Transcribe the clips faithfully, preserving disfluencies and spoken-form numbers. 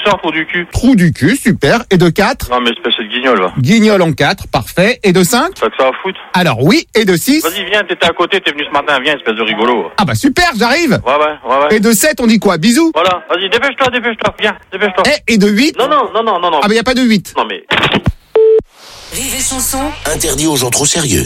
sors, trou du cul. Trou du cul, super. Et de quatre? Non, mais espèce de guignol, va. Guignol en quatre, parfait. Et de cinq? Ça que ça va foutre. Alors oui, et de six? Vas-y, viens, t'étais à côté, t'es venu ce matin, viens, espèce de rigolo. Ah bah super, j'arrive. Ouais, ouais, ouais, ouais. Et de sept, on dit quoi? Bisous. Voilà, vas-y, dépêche-toi, dépêche-toi, viens, dépêche-toi. Et, et de huit? Non, non, non, non, non, non. Ah bah y a pas de huit. Non, mais... Rire et chanson. Interdit aux gens trop sérieux.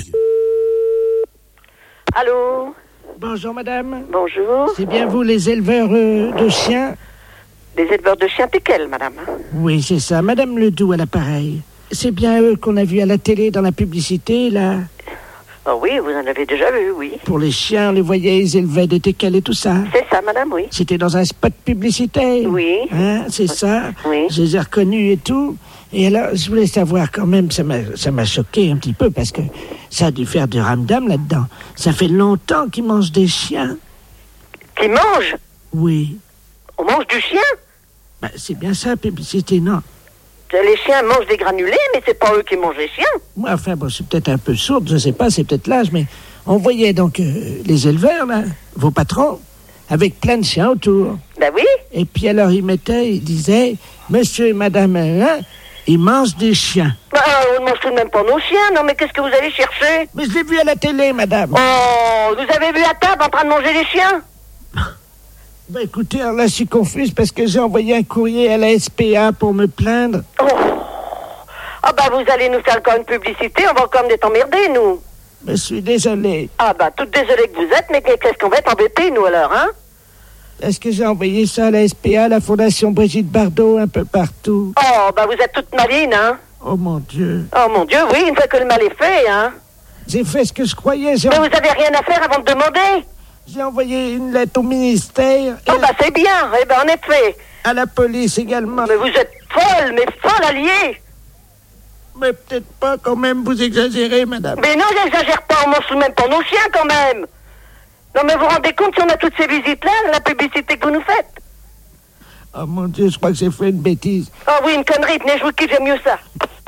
Allô? Bonjour madame. Bonjour. C'est bien vous les éleveurs euh, de chiens? Des éleveurs de chiens Teckel, madame. Oui, c'est ça. Madame Ledoux à l'appareil. C'est bien eux qu'on a vu à la télé dans la publicité, là? Oh oui, vous en avez déjà vu, oui. Pour les chiens, on les voyait, ils élevaient des teckels et tout ça. C'est ça, madame, oui. C'était dans un spot publicitaire. Oui. Hein, c'est ça. Oui. Je les ai reconnus et tout. Et alors, je voulais savoir quand même, ça m'a, ça m'a choqué un petit peu parce que ça a dû faire du ramdam là-dedans. Ça fait longtemps qu'ils mangent des chiens. Qui mangent? Oui. On mange du chien? Bah, c'est bien ça, publicité, non? Les chiens mangent des granulés, mais c'est pas eux qui mangent les chiens. Moi, enfin, bon, c'est peut-être un peu sourde, je sais pas, c'est peut-être l'âge, mais on voyait donc euh, les éleveurs, là, vos patrons, avec plein de chiens autour. Ben oui. Et puis alors, ils mettaient, ils disaient, monsieur et madame, hein, ils mangent des chiens. Ben, on ne mange tout de même pas nos chiens, non, mais qu'est-ce que vous allez chercher? Mais je l'ai vu à la télé, madame. Oh, vous avez vu à table en train de manger des chiens? Ben écoutez, alors là, je suis confuse parce que j'ai envoyé un courrier à la S P A pour me plaindre. Oh. Ah bah vous allez nous faire encore une publicité, on va encore même être emmerdés, nous. Je suis désolé. Ah bah toute désolée que vous êtes, mais qu'est-ce qu'on va être embêtés, nous, alors, hein? Est-ce que j'ai envoyé ça à la S P A, la Fondation Brigitte Bardot, un peu partout? Oh, bah vous êtes toute maline, hein? Oh mon Dieu. Oh mon Dieu, oui, une fois que le mal est fait, hein? J'ai fait ce que je croyais. J'ai Mais vous avez rien à faire avant de demander? J'ai envoyé une lettre au ministère. Oh bah c'est bien, eh ben en effet. À la police également. Mais vous êtes folle, mais folle alliée. Mais peut-être pas quand même, vous exagérez, madame. Mais non, j'exagère pas, on mange tout de même pas nos chiens quand même. Non mais vous vous rendez compte si on a toutes ces visites-là, la publicité que vous nous faites? Oh mon Dieu, je crois que j'ai fait une bêtise. Oh oui, une connerie, tenez, je vous quitte, j'aime mieux ça.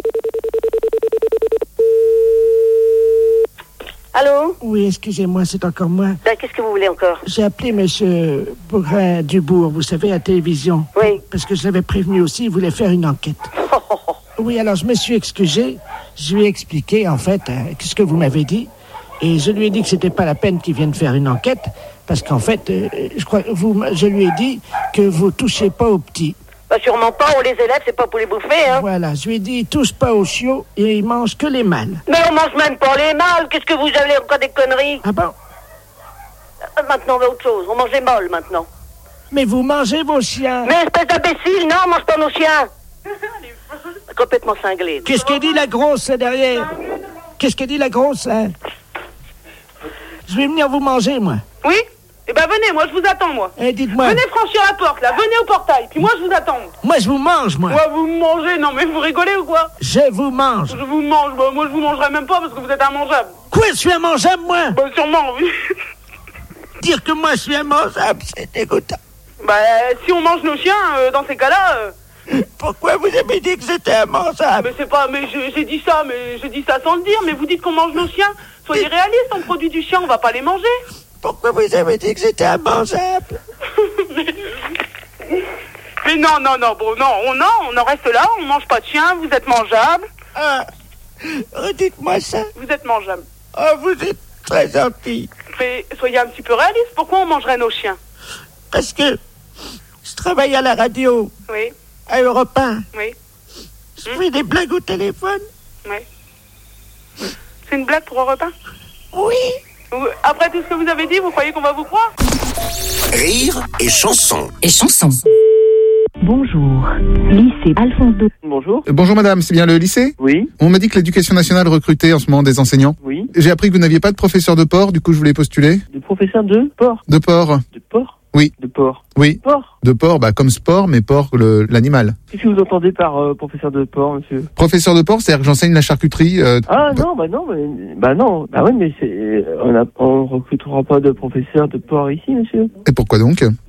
Allô? Oui, excusez-moi, c'est encore moi. Ben, qu'est-ce que vous voulez encore? J'ai appelé monsieur Bourrin Dubourg, vous savez, à la télévision. Oui. Parce que je l'avais prévenu aussi, il voulait faire une enquête. Oh, oh, oh. Oui, alors je me suis excusé. Je lui ai expliqué, en fait, euh, ce que vous m'avez dit. Et je lui ai dit que c'était pas la peine qu'il vienne faire une enquête. Parce qu'en fait, euh, je crois que vous, je lui ai dit que vous touchez pas aux petits. Bah sûrement pas, on les élève, c'est pas pour les bouffer, hein. Voilà, je lui ai dit, il touche pas aux chiots et il mange que les mâles. Mais on mange même pas les mâles, qu'est-ce que vous avez encore des conneries? Ah bon? Euh, Maintenant, on va autre chose, on mange les molles maintenant. Mais vous mangez vos chiens. Mais espèce d'imbécile, non, on mange pas nos chiens. Complètement cinglé. Qu'est-ce qu'elle dit la grosse là derrière? Qu'est-ce qu'elle dit la grosse là? Je vais venir vous manger, moi. Oui? Eh ben venez, moi je vous attends, moi. Eh, dites-moi. Venez franchir la porte, là, venez au portail, puis moi je vous attends. Moi, je vous mange, moi. Ouais, vous me mangez, non mais vous rigolez ou quoi? Je vous mange. Je vous mange, bah, moi je vous mangerai même pas parce que vous êtes immangeable. Quoi, je suis immangeable, moi? Bah sûrement, oui. Dire que moi, je suis immangeable, c'est dégoûtant. Bah si on mange nos chiens, euh, dans ces cas-là... Euh... Pourquoi vous avez dit que j'étais immangeable? Mais c'est pas... Mais je- j'ai dit ça, mais j'ai dit ça sans le dire, mais vous dites qu'on mange nos chiens. Soyez réalistes, on produit du chien, on va pas les manger. Pourquoi vous avez dit que j'étais immangeable? Mais non, non, non, bon, non, on, non, on en reste là, on mange pas de chien, vous êtes mangeable. Ah, redites-moi ça. Vous êtes mangeable. Oh, vous êtes très gentil. Mais soyez un petit peu réaliste, pourquoi on mangerait nos chiens? Parce que je travaille à la radio, Oui, à Europe un. oui, Je fais des blagues au téléphone. oui. C'est une blague pour un repas? Oui. Vous- Après tout ce que vous avez dit, vous croyez qu'on va vous croire? Rire et chanson. Et chanson. Bonjour, lycée Alphonse deux. Bonjour. Euh, Bonjour madame, c'est bien le lycée? Oui, On m'a dit que l'éducation nationale recrutait en ce moment des enseignants. oui. J'ai appris que vous n'aviez pas de professeur de port, du coup je voulais postuler. Du professeur de porc. De port? De porc? Oui. De porc. Oui. Porc. De port, bah comme sport, mais port, le- l'animal. Qu'est-ce que vous entendez par euh, professeur de porc, monsieur? Professeur de port, c'est-à-dire que j'enseigne la charcuterie. euh, Ah non, bah non, mais, bah non. Bah oui, mais c'est, on a, on recrutera pas de professeur de porc ici, monsieur. Et pourquoi donc?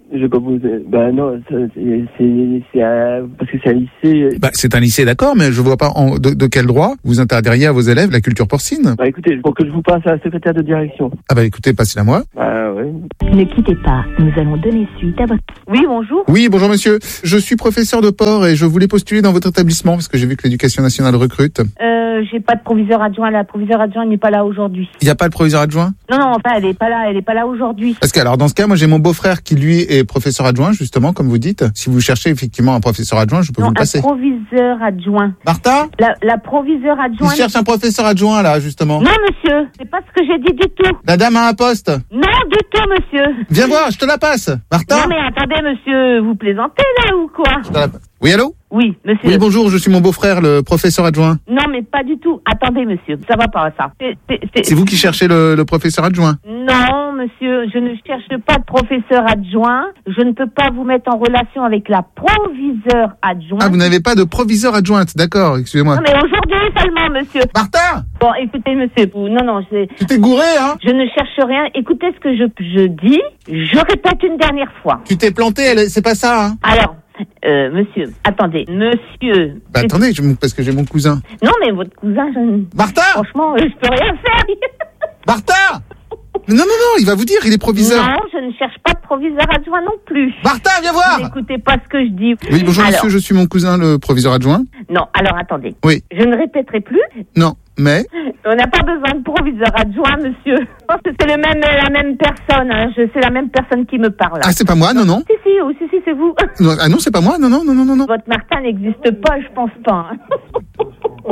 Je vais pas vous... Bah non, ça, c'est, c'est, c'est à... parce que c'est un lycée... Bah, c'est un lycée, d'accord, mais je vois pas en, de, de quel droit vous interdiriez à vos élèves la culture porcine. Bah écoutez, pour que je vous passe à la secrétaire de direction. Ah bah écoutez, passez-la moi. Bah ouais. Ne quittez pas, nous allons donner suite à votre... Oui, bonjour. Oui, bonjour monsieur. Je suis professeur de port et je voulais postuler dans votre établissement parce que j'ai vu que l'éducation nationale recrute. Euh, j'ai pas de proviseur adjoint. La proviseur adjoint n'est pas là aujourd'hui. Il n'y a pas de proviseur adjoint? Non, non, enfin, elle est pas là, elle est pas là aujourd'hui. Parce que alors dans ce cas, moi j'ai mon beau-frère qui lui est professeur adjoint, justement, comme vous dites. Si vous cherchez effectivement un professeur adjoint, je peux Non, vous le passer. un proviseur adjoint. Martha? La, la proviseur adjointe. Il cherche un professeur adjoint là, justement. Non, monsieur, c'est pas ce que j'ai dit du tout. La dame a un poste. Non, du tout, monsieur. Viens voir, je te la passe. Martha? Non, mais attendez, monsieur, vous plaisantez là ou quoi? Je te la passe. Oui, allô? Oui, monsieur. Oui, bonjour, je suis mon beau-frère, le professeur adjoint. Non, mais pas du tout. Attendez, monsieur, ça va pas, ça. C'est, c'est, c'est... C'est vous qui cherchez le, le professeur adjoint? Non, monsieur, je ne cherche pas de professeur adjoint. Je ne peux pas vous mettre en relation avec la proviseure adjointe. Ah, vous n'avez pas de proviseur adjointe, d'accord, excusez-moi. Non, mais aujourd'hui seulement, monsieur. Martha! Bon, écoutez, monsieur, vous... non, non, c'est... Tu t'es gouré, hein? Je ne cherche rien. Écoutez ce que je, je dis. Je répète une dernière fois. Tu t'es planté, elle, c'est pas ça, hein? Alors... Euh, monsieur, attendez, monsieur... Bah attendez, je, parce que j'ai mon cousin. Non, mais votre cousin, je... Martha! Franchement, euh, je peux rien faire. Martha! Non, non, non, il va vous dire, il est proviseur. Non, je ne cherche pas de proviseur adjoint non plus. Martha, viens voir! N'écoutez pas ce que je dis. Oui, bonjour alors, monsieur, je suis mon cousin, le proviseur adjoint. Non, alors attendez. Oui. Je ne répéterai plus. Non, mais... On n'a pas besoin de proviseur adjoint, monsieur. Je pense que c'est le même, la même personne. Hein. Je, c'est la même personne qui me parle. Ah, c'est pas moi, non, non. Si, si, oh, si, si, c'est vous. Non, ah non, c'est pas moi, non, non, non, non, non. Votre Martin n'existe pas, je pense pas. Hein.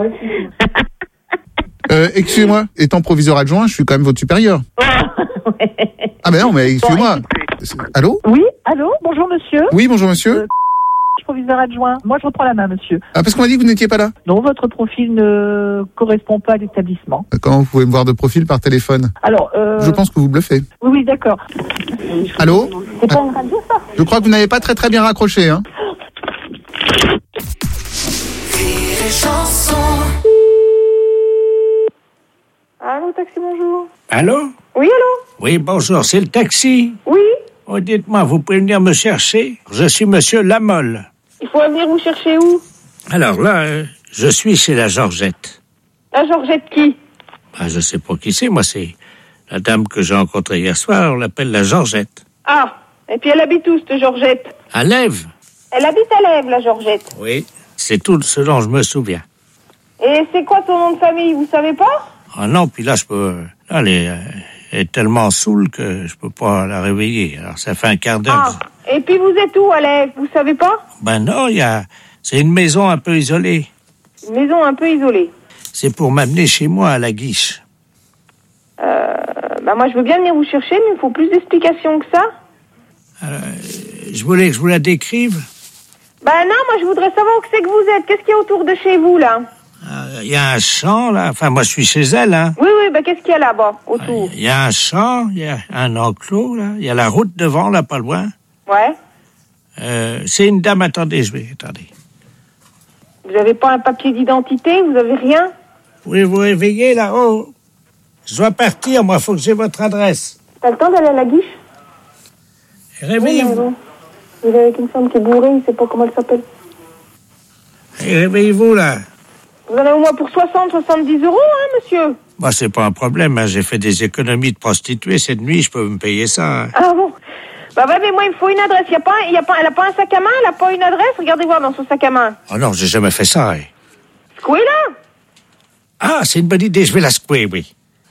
euh, excusez-moi, étant proviseur adjoint, je suis quand même votre supérieur. Ouais. Ah ben non, mais excusez-moi. Bon, allô? Oui, allô, bonjour monsieur. Oui, bonjour monsieur. Euh, proviseur adjoint. Moi, je reprends la main, monsieur. Ah, parce qu'on m'a dit que vous n'étiez pas là. Non, votre profil ne correspond pas à l'établissement. Comment vous pouvez me voir de profil par téléphone? Alors, euh... Je pense que vous bluffez. Oui, oui, d'accord. Allô? C'est pas une radio, ça? Je crois que vous n'avez pas très très bien raccroché, hein. Allô, taxi, bonjour. Allô? Oui, allô? Oui, bonjour, c'est le taxi. Oui. Oh, dites-moi, vous pouvez venir me chercher? Je suis monsieur Lamolle. Il faut venir vous chercher où? Alors là, euh, je suis chez la Georgette. La Georgette qui? Ah, je sais pas qui c'est, moi, c'est la dame que j'ai rencontrée hier soir, on l'appelle la Georgette. Ah, et puis elle habite où, cette Georgette? À Lèves? Elle habite à Lèves, la Georgette. Oui, c'est tout ce dont je me souviens. Et c'est quoi son nom de famille, vous savez pas? Ah non, puis là, je peux... Là, elle est, elle est tellement saoule que je peux pas la réveiller. Alors, ça fait un quart d'heure. Ah, et puis vous êtes où, à Lèves? Vous savez pas? Ben non, il y a... C'est une maison un peu isolée. Une maison un peu isolée. C'est pour m'amener chez moi à la Guiche. Euh... Bah moi, je veux bien venir vous chercher, mais il faut plus d'explications que ça. Euh, je voulais que je vous la décrive. Bah non, moi, je voudrais savoir où c'est que vous êtes. Qu'est-ce qu'il y a autour de chez vous, là? Il euh, y a un champ, là. Enfin, moi, je suis chez elle, hein. Oui, oui, bah qu'est-ce qu'il y a là-bas, autour? Il y a un champ, il y a un enclos, là. Il y a la route devant, là, pas loin. Ouais. Euh, c'est une dame, attendez, je vais... Attendez. Vous avez pas un papier d'identité? Vous avez rien? Vous pouvez vous réveiller, là? Oh, je dois partir, moi, faut que j'ai votre adresse. T'as le temps d'aller à la Guiche? Réveillez-vous. Oui, il est avec une femme qui est bourrée, il sait pas comment elle s'appelle. Et réveillez-vous, là. Vous en avez au moins pour soixante, soixante-dix euros, hein, monsieur? Moi, c'est pas un problème, hein. J'ai fait des économies de prostituée cette nuit, je peux me payer ça. Hein. Ah bon? Bah, bah, mais moi, il me faut une adresse. Y a pas, y a pas, elle a pas un sac à main, elle a pas une adresse? Regardez voir dans son sac à main. Oh non, j'ai jamais fait ça, hein. Secouez là! Ah, c'est une bonne idée, je vais la secouer, oui.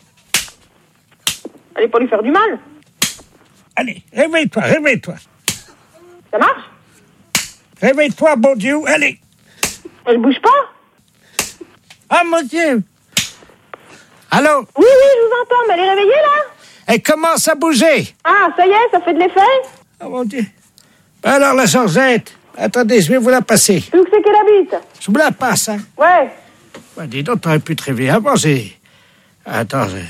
Allez pas lui faire du mal. Allez, réveille-toi, réveille-toi. Ça marche? Réveille-toi, bon Dieu, allez. Elle bouge pas? Ah, mon Dieu. Allô? Oui, oui, je vous entends, mais elle est réveillée, là? Elle commence à bouger. Ah, ça y est, ça fait de l'effet? Oh, mon Dieu. Alors, la Georgette, attendez, je vais vous la passer. Où c'est qu'elle habite? Je vous la passe, hein. Ouais. Bah, dis donc, t'aurais pu te réveiller avant, j'ai... Attends, j'ai...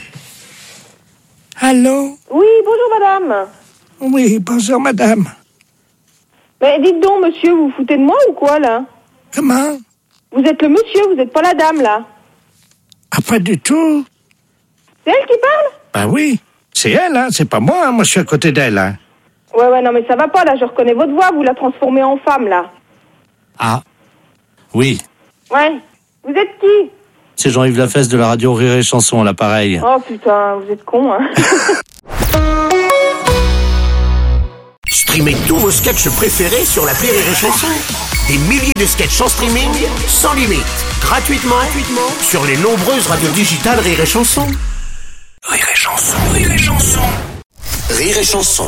Allô? Oui, bonjour, madame. Oui, bonjour, madame. Mais dites donc, monsieur, vous vous foutez de moi ou quoi, là? Comment? Vous êtes le monsieur, vous n'êtes pas la dame, là. Ah, pas du tout. C'est elle qui parle? Ben oui, c'est elle, hein, c'est pas moi, hein. Moi, je suis à côté d'elle, hein. Ouais, ouais, non, mais ça va pas, là, je reconnais votre voix, vous la transformez en femme, là. Ah, oui. Ouais. Vous êtes qui? C'est Jean-Yves Lafesse de la radio Rire et Chanson, à l'appareil. Oh, putain, vous êtes con, hein. Streamez tous vos sketchs préférés sur l'appli Rire et Chanson. Des milliers de sketchs en streaming, sans limite, gratuitement, gratuitement sur les nombreuses radios digitales Rire et Chanson. Rire et Chanson, Rire et Chanson. Rire et Chanson.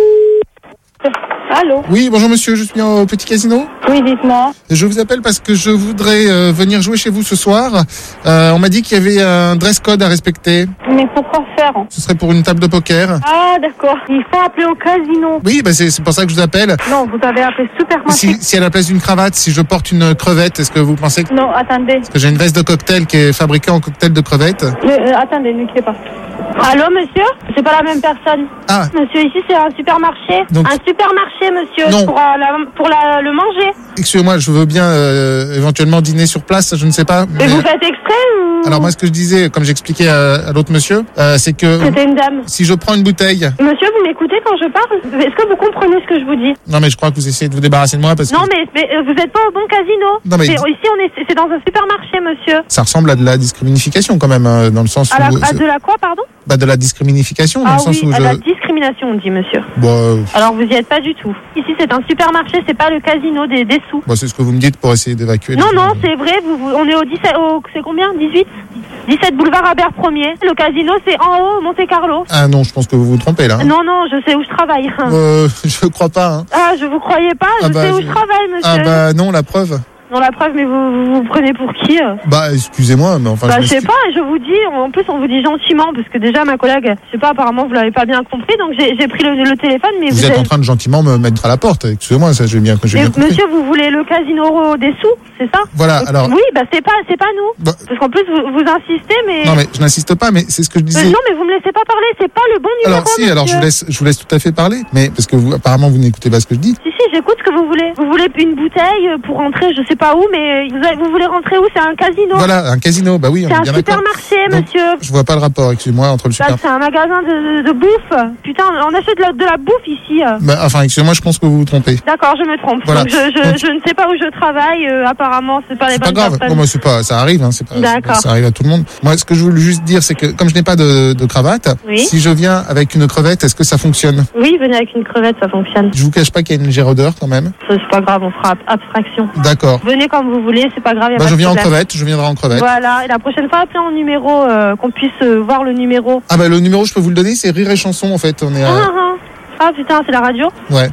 Allô? Oui, bonjour monsieur, je suis au Petit Casino. Oui, dites-moi. Je vous appelle parce que je voudrais euh, venir jouer chez vous ce soir. Euh, on m'a dit qu'il y avait un dress code à respecter. Mais pourquoi faire? Ce serait pour une table de poker. Ah, d'accord. Il faut appeler au casino. Oui, bah c'est, c'est pour ça que je vous appelle. Non, vous avez appelé Supermarché. Si, si à la place d'une cravate, si je porte une crevette, est-ce que vous pensez que... Non, attendez. Parce que j'ai une veste de cocktail qui est fabriquée en cocktail de crevettes. Euh, euh, attendez, ne quittez pas. Allô, monsieur? C'est pas la même personne. Ah. Monsieur, ici, c'est un supermarché. Donc... Un supermarché, monsieur. Non. Pour, euh, la, pour la, le manger. Excusez-moi, je veux bien euh, éventuellement dîner sur place, je ne sais pas. Mais... Et vous faites exprès ou... Alors moi, ce que je disais, comme j'expliquais à, à l'autre monsieur, euh, c'est que... C'était une dame. Si je prends une bouteille... Monsieur, vous m'écoutez quand je parle? Est-ce que vous comprenez ce que je vous dis? Non, mais je crois que vous essayez de vous débarrasser de moi parce non, que... mais, mais euh, vous n'êtes pas au bon casino. Non, mais... C'est, ici, on est, c'est dans un supermarché, monsieur. Ça ressemble à de la discrimination quand même, hein, dans le sens à où... La, à de la quoi, pardon? Bah de la discrimination, dans ah le sens oui, où à je... la discrimination, on dit, monsieur. Bon, euh... Alors, vous y êtes pas du tout. Ici, c'est un supermarché, c'est pas le casino des, des sous. Bon, c'est ce que vous me dites pour essayer d'évacuer... Non, non, c'est vrai, vous, vous, on est au dix-sept... Au, c'est combien? dix-huit dix-sept boulevard Albert Ier. Le casino, c'est en haut, Monte-Carlo. Ah non, je pense que vous vous trompez, là. Hein. Non, non, je sais où je travaille. Euh, je crois pas, hein. Ah, je vous croyais pas, je ah bah, sais où je... je travaille, monsieur. Ah bah non, la preuve. Non, la preuve, mais vous vous, vous prenez pour qui? Bah, excusez-moi, mais enfin... Bah, je, je sais pas, je vous dis, en plus, on vous dit gentiment, parce que déjà, ma collègue, je sais pas, apparemment, vous l'avez pas bien compris, donc j'ai, j'ai pris le, le téléphone, mais vous... Vous êtes êtes... en train de gentiment me mettre à la porte, excusez-moi, ça, j'ai bien, j'ai bien compris. Monsieur, vous voulez le casino des sous, c'est ça? Voilà, donc, alors... Oui, bah, c'est pas, c'est pas nous. Bah... Parce qu'en plus, vous, vous insistez, mais... Non, mais je n'insiste pas, mais c'est ce que je disais. Euh, non, mais vous me laissez pas parler, c'est pas le bon numéro, Alors, si, monsieur. alors, je vous laisse, je vous laisse tout à fait parler, mais parce que vous, apparemment, vous n'écoutez pas ce que je dis. Si, si, j'écoute ce que vous voulez. Vous voulez une bouteille pour rentrer, je sais pas où, mais vous, avez, vous voulez rentrer où? C'est un casino. Voilà, un casino, bah oui, on est bien d'accord. C'est un supermarché, monsieur. Je vois pas le rapport, excusez-moi, entre le bah, super... c'est un magasin de, de, de bouffe. Putain, on achète de la, de la bouffe ici. Bah, enfin, excusez-moi, je pense que vous vous trompez. D'accord, je me trompe. Voilà. Donc, je, je, Donc... je ne sais pas où je travaille, euh, apparemment, c'est pas les c'est bonnes pas grave. personnes. Bon, moi, c'est pas, ça arrive, hein, c'est pas, d'accord. ça arrive à tout le monde. Moi, ce que je voulais juste dire, c'est que, comme je n'ai pas de, de cravate, oui. si je viens avec une crevette, est-ce que ça fonctionne? Oui, venez avec une crevette, ça fonctionne. Je vous cache pas qu'il y a une légère odeur, quand même. C'est pas grave, on fera abstraction. D'accord. Venez comme vous voulez, c'est pas grave. Bah, je viens en crevette, je viendrai en crevette. Voilà, et la prochaine fois, appelez en numéro, euh, qu'on puisse euh, voir le numéro. Ah bah le numéro, je peux vous le donner, c'est Rire et Chanson en fait. On est à... ah, ah, ah putain, c'est la radio? Ouais.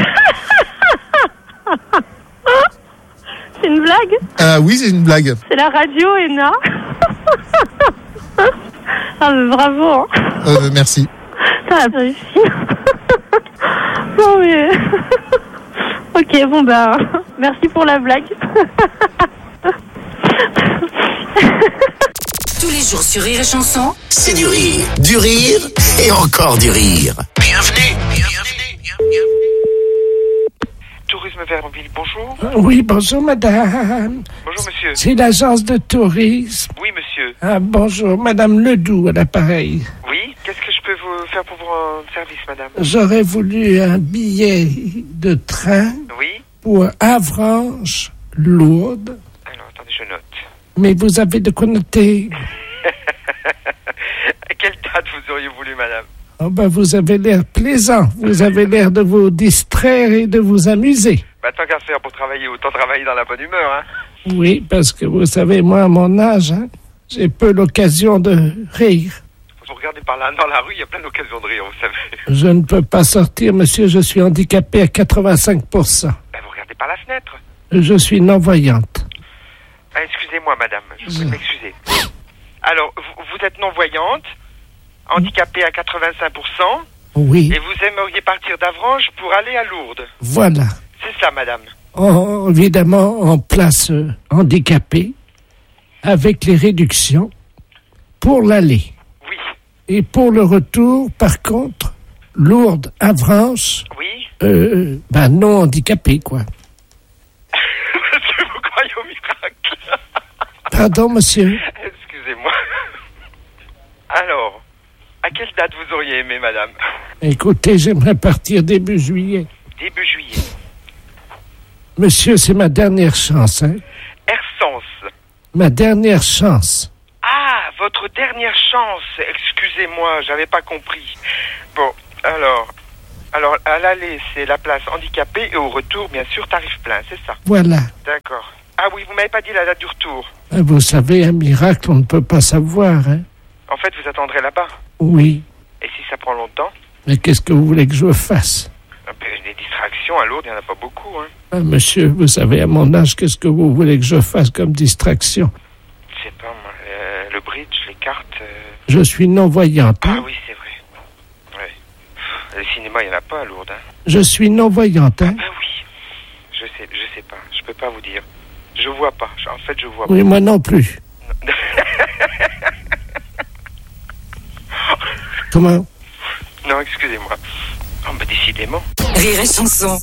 C'est une blague? Ah oui, c'est une blague. C'est la radio, Ena. Ah mais bravo. Hein. Euh, merci. T'as réussi. Non mais... ok, bon bah, merci pour la blague. Tous les jours sur Rire et Chanson, c'est du rire, du rire et encore du rire. Bienvenue, bienvenue, bienvenue. Tourisme Vernonville, bonjour. Euh, oui, bonjour madame. Bonjour monsieur. C'est l'agence de tourisme. Oui monsieur. Ah, bonjour, madame Ledoux à l'appareil. Oui, qu'est-ce que je peux vous faire pour vous rendre service, madame? J'aurais voulu un billet de train. Oui. Pour Avranches, Lourdes. Alors, attendez, je note. Mais vous avez de quoi noter. À quelle date vous auriez voulu, madame? Oh ben, vous avez l'air plaisant. Vous avez l'air de vous distraire et de vous amuser. Bah, tant qu'à faire pour travailler, autant travailler dans la bonne humeur, hein. Oui, parce que vous savez, moi, à mon âge, hein, j'ai peu l'occasion de rire. Vous regardez par là, dans la rue, il y a plein d'occasions de rire, vous savez. Je ne peux pas sortir, monsieur, je suis handicapé à quatre-vingt-cinq pour cent. Bah, vous regardez par la fenêtre. Je suis non-voyante. Ah, excusez-moi, madame, je vous prie de m'excuser. Alors, vous, vous êtes non-voyante, handicapée à quatre-vingt-cinq pour cent. Oui. Et vous aimeriez partir d'Avranches pour aller à Lourdes. Voilà. C'est ça, madame. Oh, évidemment, en place euh, handicapée, avec les réductions, pour l'aller. Oui. Et pour le retour, par contre, Lourdes, Avranches. Oui. Euh, ben non handicapé, quoi. Est-ce que vous croyez au miracle? Pardon, monsieur. Excusez-moi. Alors, à quelle date vous auriez aimé, madame? Écoutez, j'aimerais partir début juillet. Début juillet. Monsieur, c'est ma dernière chance, hein? Ersens. Ma dernière chance. Ah, votre dernière chance. Excusez-moi, j'avais pas compris. Bon, alors... Alors, à l'aller, c'est la place handicapée et au retour, bien sûr, tarif plein, c'est ça? Voilà. D'accord. Ah oui, vous m'avez pas dit la date du retour. Vous savez, un miracle, on ne peut pas savoir, hein? En fait, vous attendrez là-bas. Oui. Et si ça prend longtemps? Mais qu'est-ce que vous voulez que je fasse? Un peu des distractions à Lourdes, il n'y en a pas beaucoup, hein. Ah, monsieur, vous savez, à mon âge, qu'est-ce que vous voulez que je fasse comme distraction? Je sais pas, moi, euh, le bridge, les cartes... Euh... Je suis non-voyante, hein? Ah oui, c'est vrai. Ouais. Le cinéma, il n'y en a pas à Lourdes, hein. Je suis non-voyante, hein? Ah bah oui. Je sais, je sais pas. Je peux pas vous dire. Je vois pas. En fait, je vois Oui, pas. moi non plus. Comment? Non, excusez-moi. Oh, bah décidément. Rire et chanson.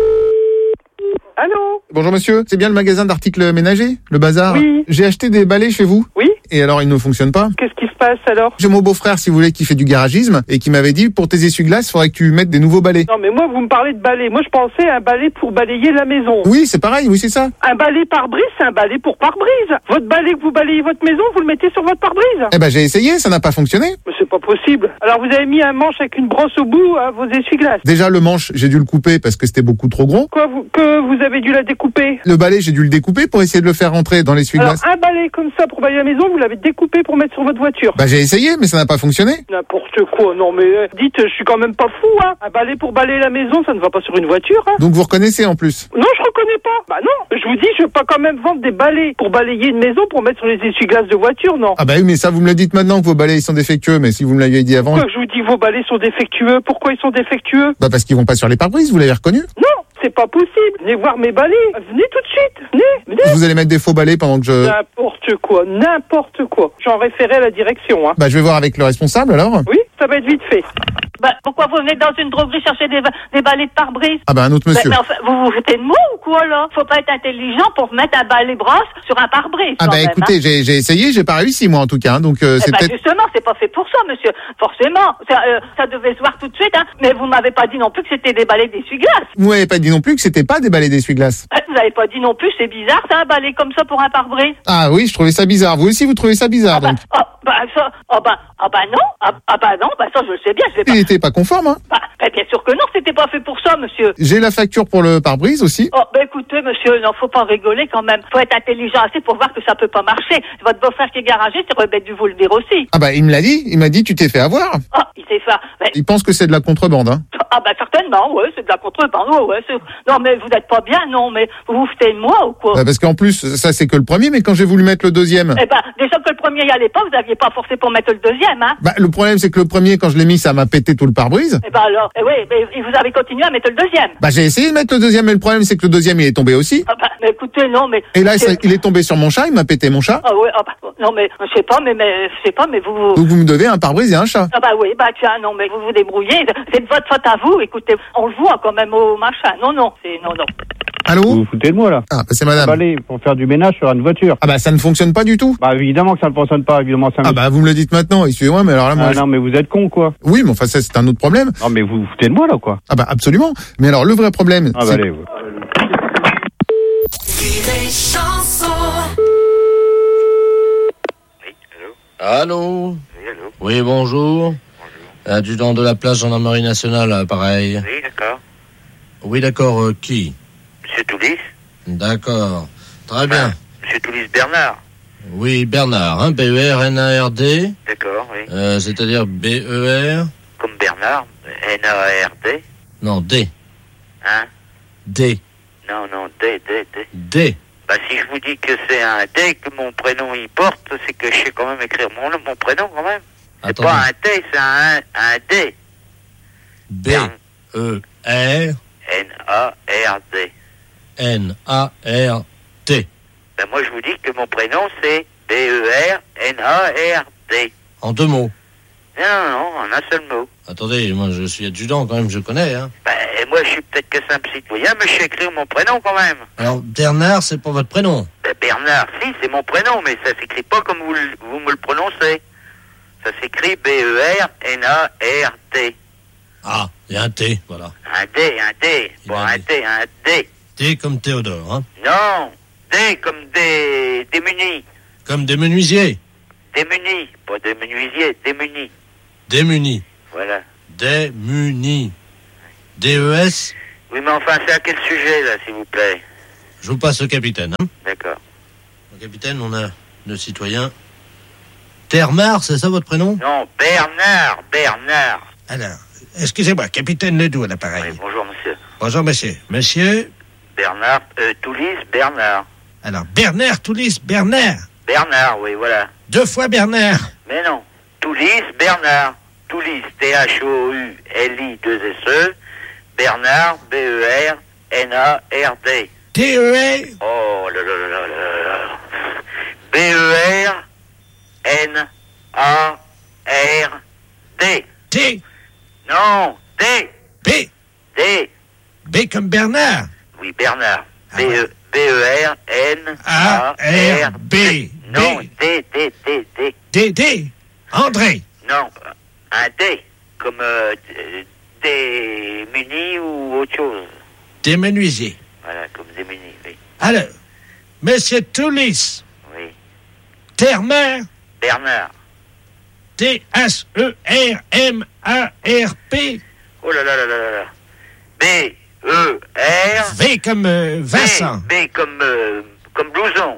Allô? Bonjour monsieur, c'est bien le magasin d'articles ménagers, le bazar? Oui. J'ai acheté des balais chez vous. Oui. Et alors ils ne fonctionnent pas? Qu'est-ce qui se passe alors? J'ai mon beau-frère, si vous voulez, qui fait du garagisme et qui m'avait dit pour tes essuie-glaces, faudrait que tu mettes des nouveaux balais. Non mais moi vous me parlez de balai. Moi je pensais à un balai pour balayer la maison. Oui, c'est pareil, oui c'est ça. Un balai pare-brise, c'est un balai pour pare-brise. Votre balai que vous balayez votre maison, vous le mettez sur votre pare-brise. Eh ben j'ai essayé, ça n'a pas fonctionné. Mais c'est pas possible. Alors vous avez mis un manche avec une brosse au bout à vos essuie-glaces. Déjà le manche, j'ai dû le couper parce que c'était beaucoup trop gros. Quoi, vous, que vous avez dû la découper? Le balai, j'ai dû le découper pour essayer de le faire rentrer dans l'essuie-glace. Alors un balai comme ça pour balayer la maison, vous l'avez découpé pour mettre sur votre voiture. Bah j'ai essayé, mais ça n'a pas fonctionné. N'importe quoi, non mais euh, dites, je suis quand même pas fou, hein. Un balai pour balayer la maison, ça ne va pas sur une voiture, hein. Donc vous reconnaissez en plus? Non, je reconnais pas. Bah non, je vous dis, je vais pas quand même vendre des balais pour balayer une maison pour mettre sur les essuie-glaces de voiture, non. Ah bah oui, mais ça vous me le dites maintenant que vos balais ils sont défectueux, mais si vous me l'aviez dit avant... Pourquoi je vous dis vos balais sont défectueux? Pourquoi ils sont défectueux? Bah parce qu'ils vont pas sur les pare-brises, vous l'avez reconnu? Non, c'est pas possible. Venez voir mes balais. Venez tout de suite. Venez, venez. Vous allez mettre des faux balais pendant que je... N'importe quoi, n'importe quoi. J'en référais à la direction, hein. Bah je vais voir avec le responsable alors. Oui, ça va être vite fait. Bah, pourquoi vous venez dans une droguerie chercher des, des balais de pare-brise? Ah bah un autre monsieur. Mais, mais enfin, vous vous foutez de moi ou quoi, là? Faut pas être intelligent pour mettre un balai brosse sur un pare-brise. Ah quand bah même, écoutez, hein. j'ai, j'ai essayé, j'ai pas réussi moi en tout cas, hein, donc euh, Eh c'est ben, peut-être... justement, c'est pas fait pour ça, monsieur. Forcément. Ça, euh, ça devait se voir tout de suite, hein. Mais vous m'avez pas dit non plus que c'était des balais d'essuie-glace. Vous m'avez pas dit non plus que c'était pas des balais d'essuie-glace. Euh, Vous avez pas dit non plus, c'est bizarre, ça, un balai comme ça pour un pare-brise. Ah oui, je trouvais ça bizarre. Vous aussi vous trouvez ça bizarre donc? Ah, bah, ça, ah, bah, ah, bah, non. Ah, ah, bah, non, bah, ça, je le sais bien, je vais pas. Il était pas conforme, hein? Bah, bah, bien sûr que non, c'était pas fait pour ça, monsieur. J'ai la facture pour le pare-brise aussi. Oh, bah écoutez, monsieur, non, faut pas rigoler quand même. Faut être intelligent assez pour voir que ça peut pas marcher. Votre beau-frère qui est garagiste, il aurait dû vous le dire aussi. Ah bah il me l'a dit, il m'a dit tu t'es fait avoir. Ah, il s'est fait... Mais... Il pense que c'est de la contrebande, hein. Ah bah certainement, ouais, c'est de la contrebande, ouais, ouais. c'est- Non mais vous n'êtes pas bien, non, mais vous vous foutez de moi ou quoi? Bah, parce qu'en plus, ça c'est que le premier, mais quand j'ai voulu mettre le deuxième... Eh ben, déjà que le premier y allait pas, vous aviez pas forcé pour mettre le deuxième, hein? Bah le problème c'est que le premier, quand je l'ai mis, ça m'a pété tout le pare-brise. Eh ben alors, eh oui, mais et vous avez continué à mettre le deuxième. Bah j'ai essayé de mettre le deuxième, mais le problème c'est que le deuxième il est tombé aussi. Ah bah, mais écoutez, non, mais... Et là, ça- il est tombé sur mon chat, il m'a pété mon chat. Ah ouais, ah bah, non mais, je sais pas, mais, mais, je sais pas, mais vous... vous- Donc vous me devez un pare-brise et un chat. Ah bah oui, bah tiens, non, mais vous vous débrouillez, c'est de votre faute à vous, écoutez, on le voit quand même au machin, non, non, c'est, non, non. Allô? Vous vous foutez de moi, là? Ah, bah c'est madame. Un balai pour faire du ménage sur une voiture. Ah bah ça ne fonctionne pas du tout. Bah évidemment que ça ne fonctionne pas, évidemment ça. Ah bah vous me le dites maintenant, excusez-moi, mais alors là moi... Ah je- non, mais vous êtes con, quoi. Oui, mais enfin ça c'est un autre problème. Non, mais vous vous foutez de moi, là, quoi. Ah bah absolument. Mais alors le vrai problème... Ah bah c'est- allez, vous. Allô? Oui, allô? Oui, bonjour. Adjudant de la place gendarmerie nationale, pareil. Oui, d'accord. Oui, d'accord, euh, qui? Monsieur Toulis? D'accord. Très bien. Monsieur Toulis Bernard? Oui, Bernard, hein, B E R N A R D, D'accord, oui. euh, c'est-à-dire B E R, Comme Bernard, N A R D? non, D, Hein? D, Non, non, D, D, D. D. Bah si je vous dis que c'est un D que mon prénom y porte, c'est que je sais quand même écrire mon nom, mon prénom quand même. C'est Attendez. pas un T, c'est un, un D. B E R N A R D. N A R T. Ben moi je vous dis que mon prénom c'est B E R N A R D. En deux mots. Non, non, non, en un seul mot. Attendez, moi je suis adjudant quand même, je connais, hein. Ben moi je suis peut-être que simple citoyen, mais je sais écrire mon prénom quand même. Alors, Bernard, c'est pas votre prénom. Ben, Bernard, si, c'est mon prénom, mais ça s'écrit pas comme vous, le- vous me le prononcez. Ça s'écrit B E R N A R D. Ah, et un T, voilà. Un D, un D. Bon, un D, un D. T comme Théodore, hein. Non, D comme des démunis. Comme des menuisiers. Démunis, pas des menuisiers, démunis. Démunis. Voilà. Démunis. D E S. Oui, mais enfin, c'est à quel sujet, là, s'il vous plaît? Je vous passe au capitaine, hein. D'accord. Au capitaine, on a le citoyen Termar, c'est ça votre prénom? Non, Bernard, Bernard. Alors, excusez-moi, capitaine Ledoux à l'appareil. Oui, bonjour, monsieur. Bonjour, monsieur. Monsieur? Bernard, euh, Toulis, Bernard. Alors, Bernard, Toulis, Bernard. Bernard, oui, voilà. Deux fois Bernard. Mais non. Toulis, Bernard. Toulis, T H O U L I deux S E. Bernard, B E R N A R D. T E R. Oh là là là là là là. B E R N A R D. T. Non, D. B. D. B comme Bernard. Oui, Bernard. Ah B E B E R N A R B. Non, D, D, D, D. D, D. André. Non, un D, comme euh, des munis ou autre chose. Des menuisiers. Voilà, comme des munis, oui. Alors, monsieur Toulis. Oui. Termer. Bernard. T S E R M A R P. Oh là là là là là. B, E, R. V comme euh, Vincent. B, B comme, euh, comme blouson.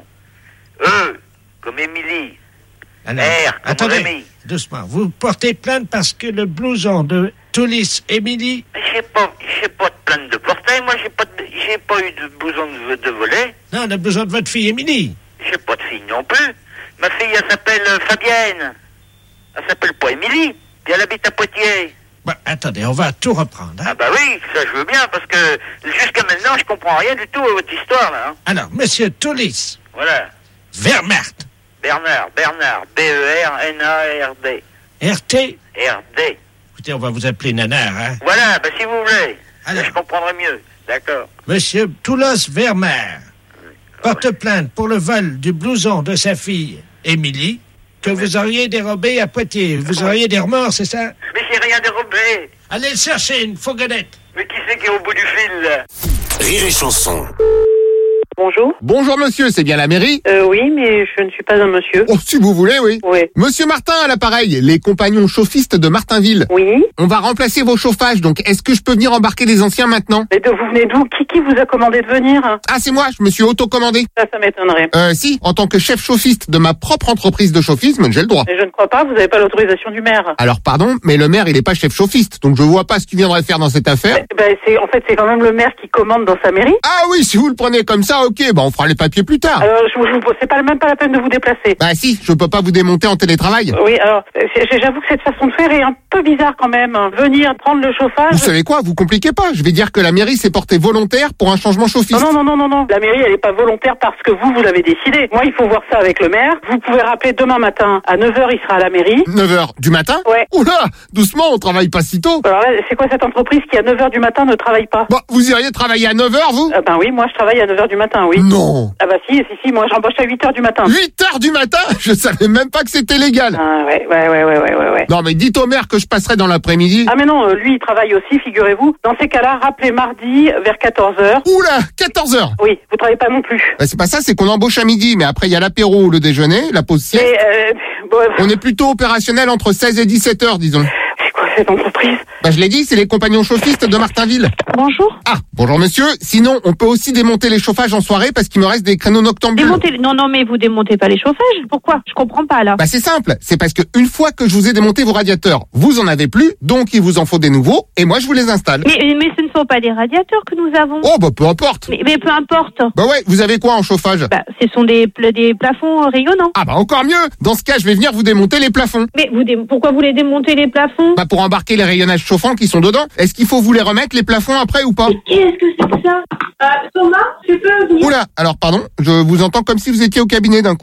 E, comme Émilie. Alors, R, comme attendez, Rémi. doucement. Vous portez plainte parce que le blouson de Toulis Émilie... J'ai pas, j'ai pas de plainte de portail, moi j'ai pas, de, j'ai pas eu de blouson de, de volet. Non, le blouson de votre fille Émilie. J'ai pas de fille non plus. Ma fille, elle s'appelle euh, Fabienne. Elle s'appelle pas Émilie. Puis elle habite à Poitiers. Bon, attendez, on va tout reprendre. Hein? Ah bah oui, ça je veux bien, parce que jusqu'à maintenant, je comprends rien du tout à votre histoire, là. Hein. Alors, monsieur Toulis. Voilà. Wehrmacht. Bernard, Bernard, B E R N A R D. R T. R D. Écoutez, on va vous appeler Nanar, hein. Voilà, bah si vous voulez. Alors. Je comprendrai mieux. D'accord. Monsieur Toulos Wehrmacht porte plainte pour le vol du blouson de sa fille, Émilie, que vous auriez dérobé à Poitiers. Vous auriez des remords, c'est ça? Mais j'ai rien dérobé. Allez le chercher, une fourgonnette. Mais qui c'est qui est au bout du fil, là? Rire et chanson. Bonjour. Bonjour monsieur, c'est bien la mairie? Euh, oui, mais je ne suis pas un monsieur. Oh, si vous voulez, oui. Oui. Monsieur Martin à l'appareil, les compagnons chaufistes de Martinville. Oui. On va remplacer vos chauffages, donc est-ce que je peux venir embarquer les anciens maintenant? Mais de vous venez d'où? Qui, qui vous a commandé de venir? Ah, c'est moi, je me suis auto-commandé. Ça, ça m'étonnerait. Euh, si, en tant que chef chauffiste de ma propre entreprise de chaufisme, j'ai le droit. Mais je ne crois pas, vous n'avez pas l'autorisation du maire. Alors pardon, mais le maire il est pas chef chauffiste, donc je vois pas ce qu'il viendrait faire dans cette affaire. Ben, ben, c'est, en fait, c'est quand même le maire qui commande dans sa mairie. Ah oui, si vous le prenez comme ça, ok, bah on fera les papiers plus tard. Alors, je vous, je vous c'est pas même pas la peine de vous déplacer. Bah si, je peux pas vous démonter en télétravail. Oui, alors, c'est- j'avoue que cette façon de faire est un peu bizarre quand même. Venir prendre le chauffage. Vous savez quoi, vous compliquez pas, je vais dire que la mairie s'est portée volontaire pour un changement chauffiste. Non, non, non, non, non. La mairie, elle est pas volontaire parce que vous, vous l'avez décidé. Moi, il faut voir ça avec le maire. Vous pouvez rappeler demain matin à neuf heures, il sera à la mairie. neuf heures du matin? Ouais. Oula, doucement, on travaille pas si tôt. Alors là, c'est quoi cette entreprise qui à neuf heures du matin ne travaille pas? Bon, vous iriez travailler à neuf heures, vous? Ah ben oui, moi je travaille à neuf heures du matin, oui. Non. Ah bah si, si, si, moi j'embauche à huit heures du matin. huit heures du matin? Je savais même pas que c'était légal. Ah ouais, ouais, ouais, ouais, ouais, ouais, ouais. Non mais dites au maire que je passerai dans l'après-midi. Ah mais non, euh, lui il travaille aussi, figurez-vous. Dans ces cas-là, rappelez mardi vers quatorze heures. Oula, quatorze heures. Oui, vous travaillez pas non plus. Bah, c'est pas ça, c'est qu'on embauche à midi, mais après il y a l'apéro, le déjeuner, la pause sieste. Mais, euh, bon, On est plutôt opérationnel entre seize et dix-sept heures, disons. c'est quoi cette entreprise? Bah je l'ai dit, c'est les compagnons chaufistes de Martinville. Bonjour. Ah, bonjour monsieur. Sinon, on peut aussi démonter les chauffages en soirée parce qu'il me reste des créneaux noctambules. Démontez... Non, non, mais vous démontez pas les chauffages. Pourquoi? Je comprends pas, là. Bah c'est simple, c'est parce que une fois que je vous ai démonté vos radiateurs, vous en avez plus, donc il vous en faut des nouveaux, et moi je vous les installe. Mais, mais ce ne sont pas des radiateurs que nous avons. Oh bah peu importe. Mais, mais peu importe. Bah ouais, vous avez quoi en chauffage? Bah, ce sont des, pla- des plafonds rayonnants. Ah bah encore mieux. Dans ce cas, je vais venir vous démonter les plafonds. Mais vous dé... pourquoi vous les démontez, les plafonds? Bah pour embarquer les rayonnages chauffants qui sont dedans. Est-ce qu'il faut vous les remettre les plafonds après ou pas? Qu'est-ce que c'est que ça? euh, Thomas, tu peux venir? Oula, alors pardon, je vous entends comme si vous étiez au cabinet d'un coup. Il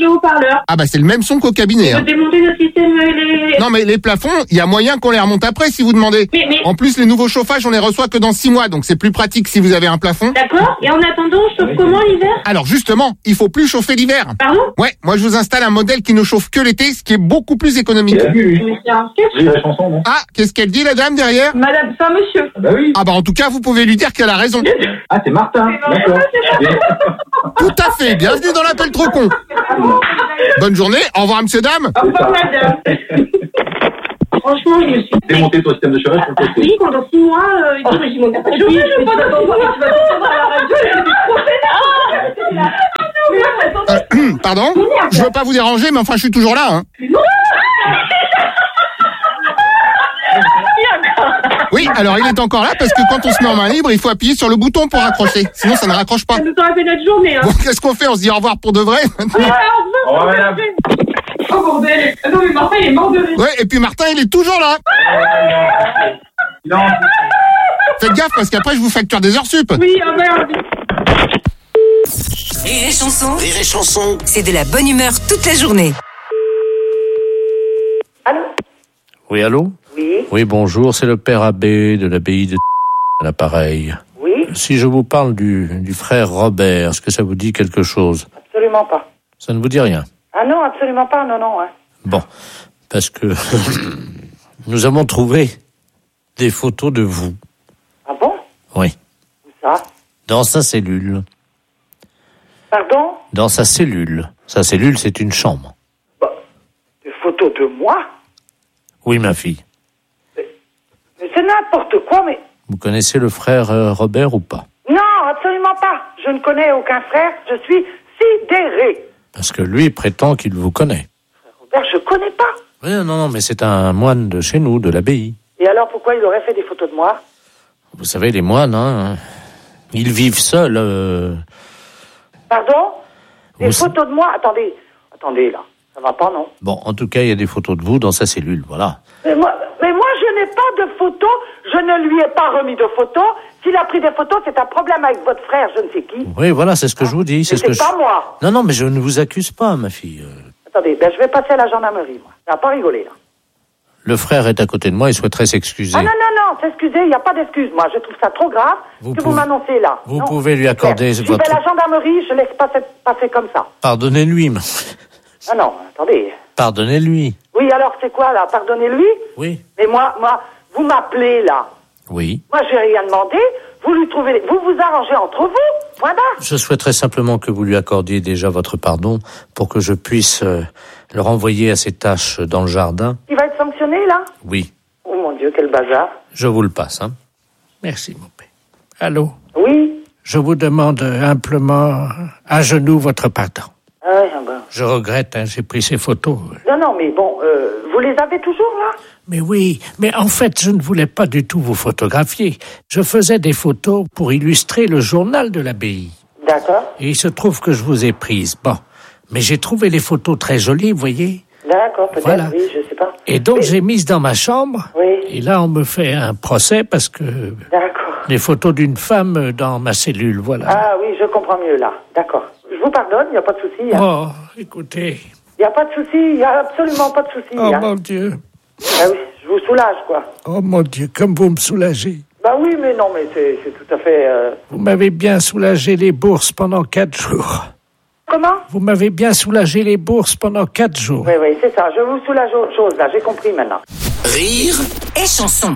le haut-parleur. Ah bah c'est le même son qu'au cabinet. On Hein. peut démonter notre système, euh, les... Non mais les plafonds, il y a moyen qu'on les remonte après si vous demandez. Mais, mais... En plus les nouveaux chauffages on les reçoit que dans six mois, donc c'est plus pratique si vous avez un plafond. D'accord. Et en attendant, on chauffe comment l'hiver? Alors justement, il faut plus chauffer l'hiver. Pardon? Ouais, moi je vous installe un modèle qui ne chauffe que l'été, ce qui est beaucoup plus économique. Mais c'est un sketch. Oui, la chanson, non? Ah, qu'est-ce qu'elle dit la dame derrière? Madame, c'est un monsieur. Bah oui. Ah bah en tout cas vous pouvez lui dire qu'elle a raison. Ah, c'est Martin. D'accord. Tout à fait, bienvenue dans l'appel trop con. Bonne journée, au revoir monsieur dame. Au revoir madame. Franchement, je me suis... Démonter ton système de chauffage pour tester. Oui, pendant six mois, euh, il dit, mais j'y monte pas de chauffage, je veux pas d'entendre, tu vas t'entendre à la radio, je vais trop Euh, pardon? Je veux pas vous déranger, mais enfin je suis toujours là. Hein. Oui, alors il est encore là parce que quand on se met en main libre, il faut appuyer sur le bouton pour raccrocher. Sinon ça ne raccroche pas. Ça nous aurait fait notre journée, hein. Bon, qu'est-ce qu'on fait? On se dit au revoir pour de vrai? Au revoir, madame. Oh bordel. Non mais Martin il est mort de rire. Ouais, et puis Martin il est toujours là. Non. Faites gaffe parce qu'après je vous facture des heures sup. Oui, ah merde. Rire et chanson, Rire et chanson. c'est de la bonne humeur toute la journée. Allô? Oui, allô? Oui. Oui, bonjour, c'est le père abbé de l'abbaye de à l'appareil. Oui. Si je vous parle du, du frère Robert, est-ce que ça vous dit quelque chose? Absolument pas. Ça ne vous dit rien? Ah non, absolument pas, non, non. Hein. Bon, parce que nous avons trouvé des photos de vous. Ah bon? Oui. Où ça? Dans sa cellule. Pardon? Dans sa cellule. Sa cellule, c'est une chambre. Des photos de moi? Oui, ma fille. Mais c'est n'importe quoi, mais... Vous connaissez le frère euh, Robert ou pas? Non, absolument pas. Je ne connais aucun frère, je suis sidéré. Parce que lui prétend qu'il vous connaît. Robert, je connais pas. Oui, non, non, mais c'est un moine de chez nous, de l'abbaye. Et alors, pourquoi il aurait fait des photos de moi? Vous savez, les moines, hein, ils vivent seuls. Euh... Pardon? Des Vous... photos de moi? Attendez, attendez, là. Ça va pas, non? Bon, en tout cas, il y a des photos de vous dans sa cellule, voilà. Mais moi, mais moi je n'ai pas de photos. Je ne lui ai pas remis de photos. S'il a pris des photos, c'est un problème avec votre frère, je ne sais qui. Oui, voilà, c'est ce que je vous dis. C'est ce que pas je... moi. Non, non, mais je ne vous accuse pas, ma fille. Euh, Attendez, ben je vais passer à la gendarmerie, moi. Ça va pas rigoler, là. Le frère est à côté de moi, il souhaiterait s'excuser. Ah non, non, non, s'excuser, il n'y a pas d'excuse, moi. Je trouve ça trop grave Vous que pouvez- vous m'annoncez là. Vous Non. pouvez lui accorder Je votre... vais à la gendarmerie, je laisse pas passer, passer comme ça. Pardonnez-lui, mais... Ah non, attendez. Pardonnez-lui. Oui, alors c'est quoi, là? Pardonnez-lui? Oui. Mais moi, moi, vous m'appelez, là. Oui. Moi, j'ai rien demandé. Vous lui trouvez... Vous vous arrangez entre vous. Point barre. Je souhaiterais simplement que vous lui accordiez déjà votre pardon pour que je puisse euh, le renvoyer à ses tâches dans le jardin. Il va être sanctionné, là? Oui. Oh mon Dieu, quel bazar. Je vous le passe, hein. Merci, mon père. Allô? Oui? Je vous demande humblement à genoux votre pardon. Ah ouais, ah ben. Je regrette, hein, j'ai pris ces photos. Non, non, mais bon, euh, vous les avez toujours, là? Mais oui, mais en fait, je ne voulais pas du tout vous photographier. Je faisais des photos pour illustrer le journal de l'abbaye. D'accord. Et il se trouve que je vous ai prise. Bon, mais j'ai trouvé les photos très jolies, vous voyez. D'accord, peut-être, Voilà. oui, je sais pas. Et donc, Mais- j'ai mise dans ma chambre. Oui. Et là, on me fait un procès parce que D'accord. les photos d'une femme dans ma cellule, voilà. Ah oui, je comprends mieux, là. D'accord. Je vous pardonne, il n'y a pas de souci. Hein. Oh, écoutez. Il n'y a pas de souci, il n'y a absolument pas de souci. Oh, hein. mon Dieu. Ah oui, je vous soulage, quoi. Oh, mon Dieu, comme vous me soulagez. Bah oui, mais non, mais c'est c'est tout à fait... euh, Vous m'avez bien soulagé les bourses pendant quatre jours. Comment? Vous m'avez bien soulagé les bourses pendant quatre jours. Oui, oui, c'est ça. Je vous soulage autre chose, là. J'ai compris, maintenant. Rire et chanson.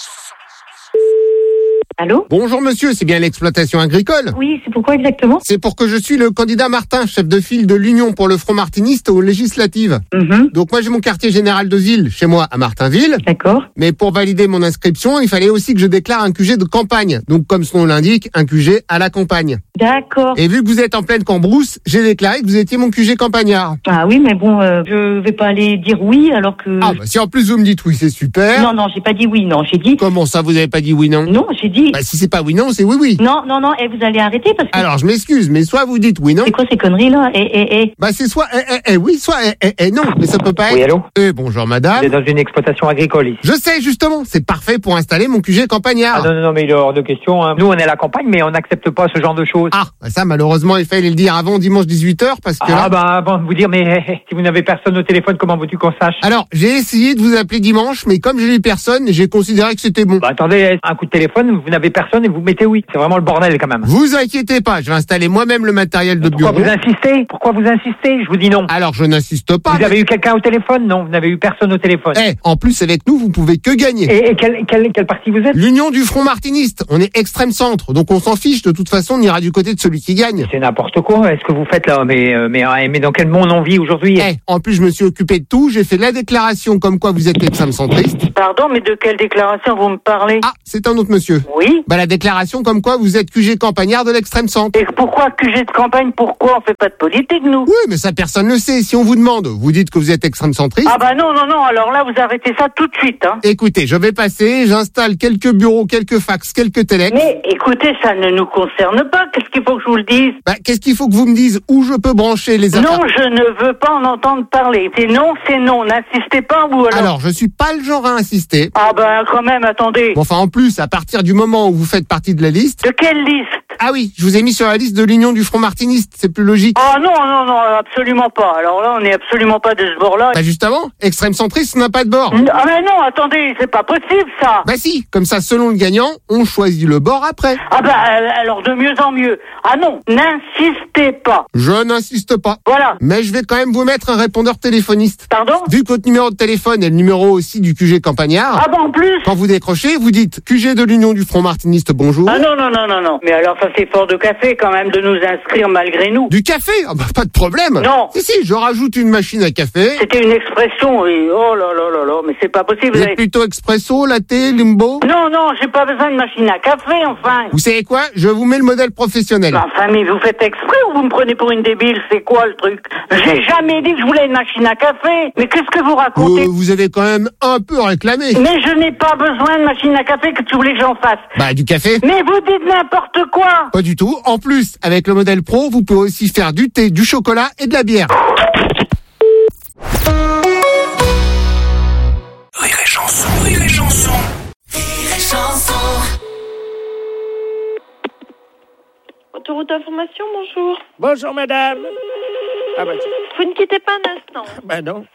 Allô? Bonjour monsieur, c'est bien l'exploitation agricole? Oui, c'est pourquoi exactement? C'est pour que je suis le candidat Martin, chef de file de l'Union pour le Front Martiniste aux législatives. Mhm. Donc moi j'ai mon quartier général de ville chez moi à Martinville. D'accord. Mais pour valider mon inscription, il fallait aussi que je déclare un Q G de campagne. Donc comme son nom l'indique, un Q G à la campagne. D'accord. Et vu que vous êtes en pleine cambrousse, j'ai déclaré que vous étiez mon Q G campagnard. Ah oui, mais bon, euh, je vais pas aller dire oui alors que... Ah bah si en plus vous me dites oui, c'est super. Non, non, j'ai pas dit oui, non, j'ai dit... Comment ça, vous avez pas dit oui, non? Non, j'ai dit dit. Bah, si c'est pas oui, non, c'est oui, oui. Non, non, non, et vous allez arrêter parce que... Alors, je m'excuse, mais soit vous dites oui, non. C'est quoi ces conneries-là? Eh, eh, eh. Bah, c'est soit eh, eh, eh, oui, soit eh, eh, eh, non, mais ça peut pas être. Oui, allô? Eh, bonjour, madame. Vous êtes dans une exploitation agricole ici. Je sais, justement, c'est parfait pour installer mon Q G campagnard. Ah non, non, non, mais il est hors de question. Hein. Nous, on est à la campagne, mais on n'accepte pas ce genre de choses. Ah, bah ça, malheureusement, il fallait le dire avant dimanche dix-huit heures, parce que Ah, là... bah, avant de vous dire, mais eh, eh, si vous n'avez personne au téléphone, comment veux-tu qu'on sache? Alors, j'ai essayé de vous appeler dimanche, mais comme j'ai eu personne, j'ai considéré que c'était bon. Bah, attendez, un coup de téléphone, vous n'avez personne et vous mettez oui. C'est vraiment le bordel, quand même. Vous inquiétez pas, je vais installer moi-même le matériel de Pourquoi bureau. vous insistez? Pourquoi vous insistez? Je vous dis non. Alors, je n'insiste pas. Vous mais- avez eu quelqu'un au téléphone? Non, vous n'avez eu personne au téléphone. Eh, en plus, avec nous, vous pouvez que gagner. Et, et quel, quel, quel parti vous êtes? L'Union du Front Martiniste. On est extrême centre, donc on s'en fiche. De toute façon, on ira du côté de celui qui gagne. C'est n'importe quoi. Est-ce que vous faites là? Mais, euh, mais, euh, mais dans quel monde on vit aujourd'hui? Eh, en plus, je me suis occupé de tout. J'ai fait la déclaration comme quoi vous êtes extrême centriste. Pardon, mais de quelle déclaration vous me parlez? Ah, c'est un autre monsieur. Oui. Bah, la déclaration comme quoi vous êtes Q G campagnard de l'extrême centre. Et pourquoi Q G de campagne? Pourquoi on fait pas de politique, nous? Oui, mais ça, personne ne sait. Si on vous demande, vous dites que vous êtes extrême centriste. Ah bah non, non, non, alors là, vous arrêtez ça tout de suite, hein. Écoutez, je vais passer, j'installe quelques bureaux, quelques fax, quelques téléx. Mais écoutez, ça ne nous concerne pas. Qu'est-ce qu'il faut que je vous le dise? Bah, qu'est-ce qu'il faut que vous me disiez où je peux brancher les affaires? Non, je ne veux pas en entendre parler. C'est non, c'est non. N'insistez pas, ou alors... Alors, je suis pas le genre à insister. Ah ben, quand même, attendez. Bon, enfin, en plus, à partir du moment où vous faites partie de la liste... De quelle liste? Ah oui, je vous ai mis sur la liste de l'Union du Front Martiniste, c'est plus logique. Ah non, non, non, absolument pas. Alors là, on n'est absolument pas de ce bord-là. Bah justement, extrême centriste n'a pas de bord. Ah mais non, attendez, c'est pas possible, ça. Bah si, comme ça, selon le gagnant, on choisit le bord après. Ah bah, alors de mieux en mieux. Ah non, n'insistez pas. Je n'insiste pas. Voilà. Mais je vais quand même vous mettre un répondeur téléphoniste. Pardon? Vu que votre numéro de téléphone est le numéro aussi du Q G campagnard. Ah bah en plus. Quand vous décrochez, vous dites Q G de l'Union du Front Martiniste, bonjour. Ah non, non, non, non, non. Mais alors ça c'est fort de café quand même de nous inscrire malgré nous. Du café? Ah bah pas de problème. Non. Si, si, je rajoute une machine à café. C'était une expression, oui. Oh là là là là, mais c'est pas possible. Vous êtes plutôt expresso, latte, limbo? Non, non, j'ai pas besoin de machine à café, enfin. Vous savez quoi? Je vous mets le modèle professionnel. Enfin, mais vous faites exprès ou vous me prenez pour une débile? C'est quoi le truc? J'ai jamais dit que je voulais une machine à café. Mais qu'est-ce que vous racontez? Euh, vous avez quand même un peu réclamé. Mais je n'ai pas besoin de machine à café, que tu voulais que j'en fasse. Bah, du café? Mais vous dites n'importe quoi. Pas du tout. En plus, avec le modèle Pro, vous pouvez aussi faire du thé, du chocolat et de la bière. Rire et chanson, rire et chanson. Rire et chanson. Autoroute d'information, bonjour. Bonjour, madame. Ah bah, Vous ne quittez pas un instant. bah non.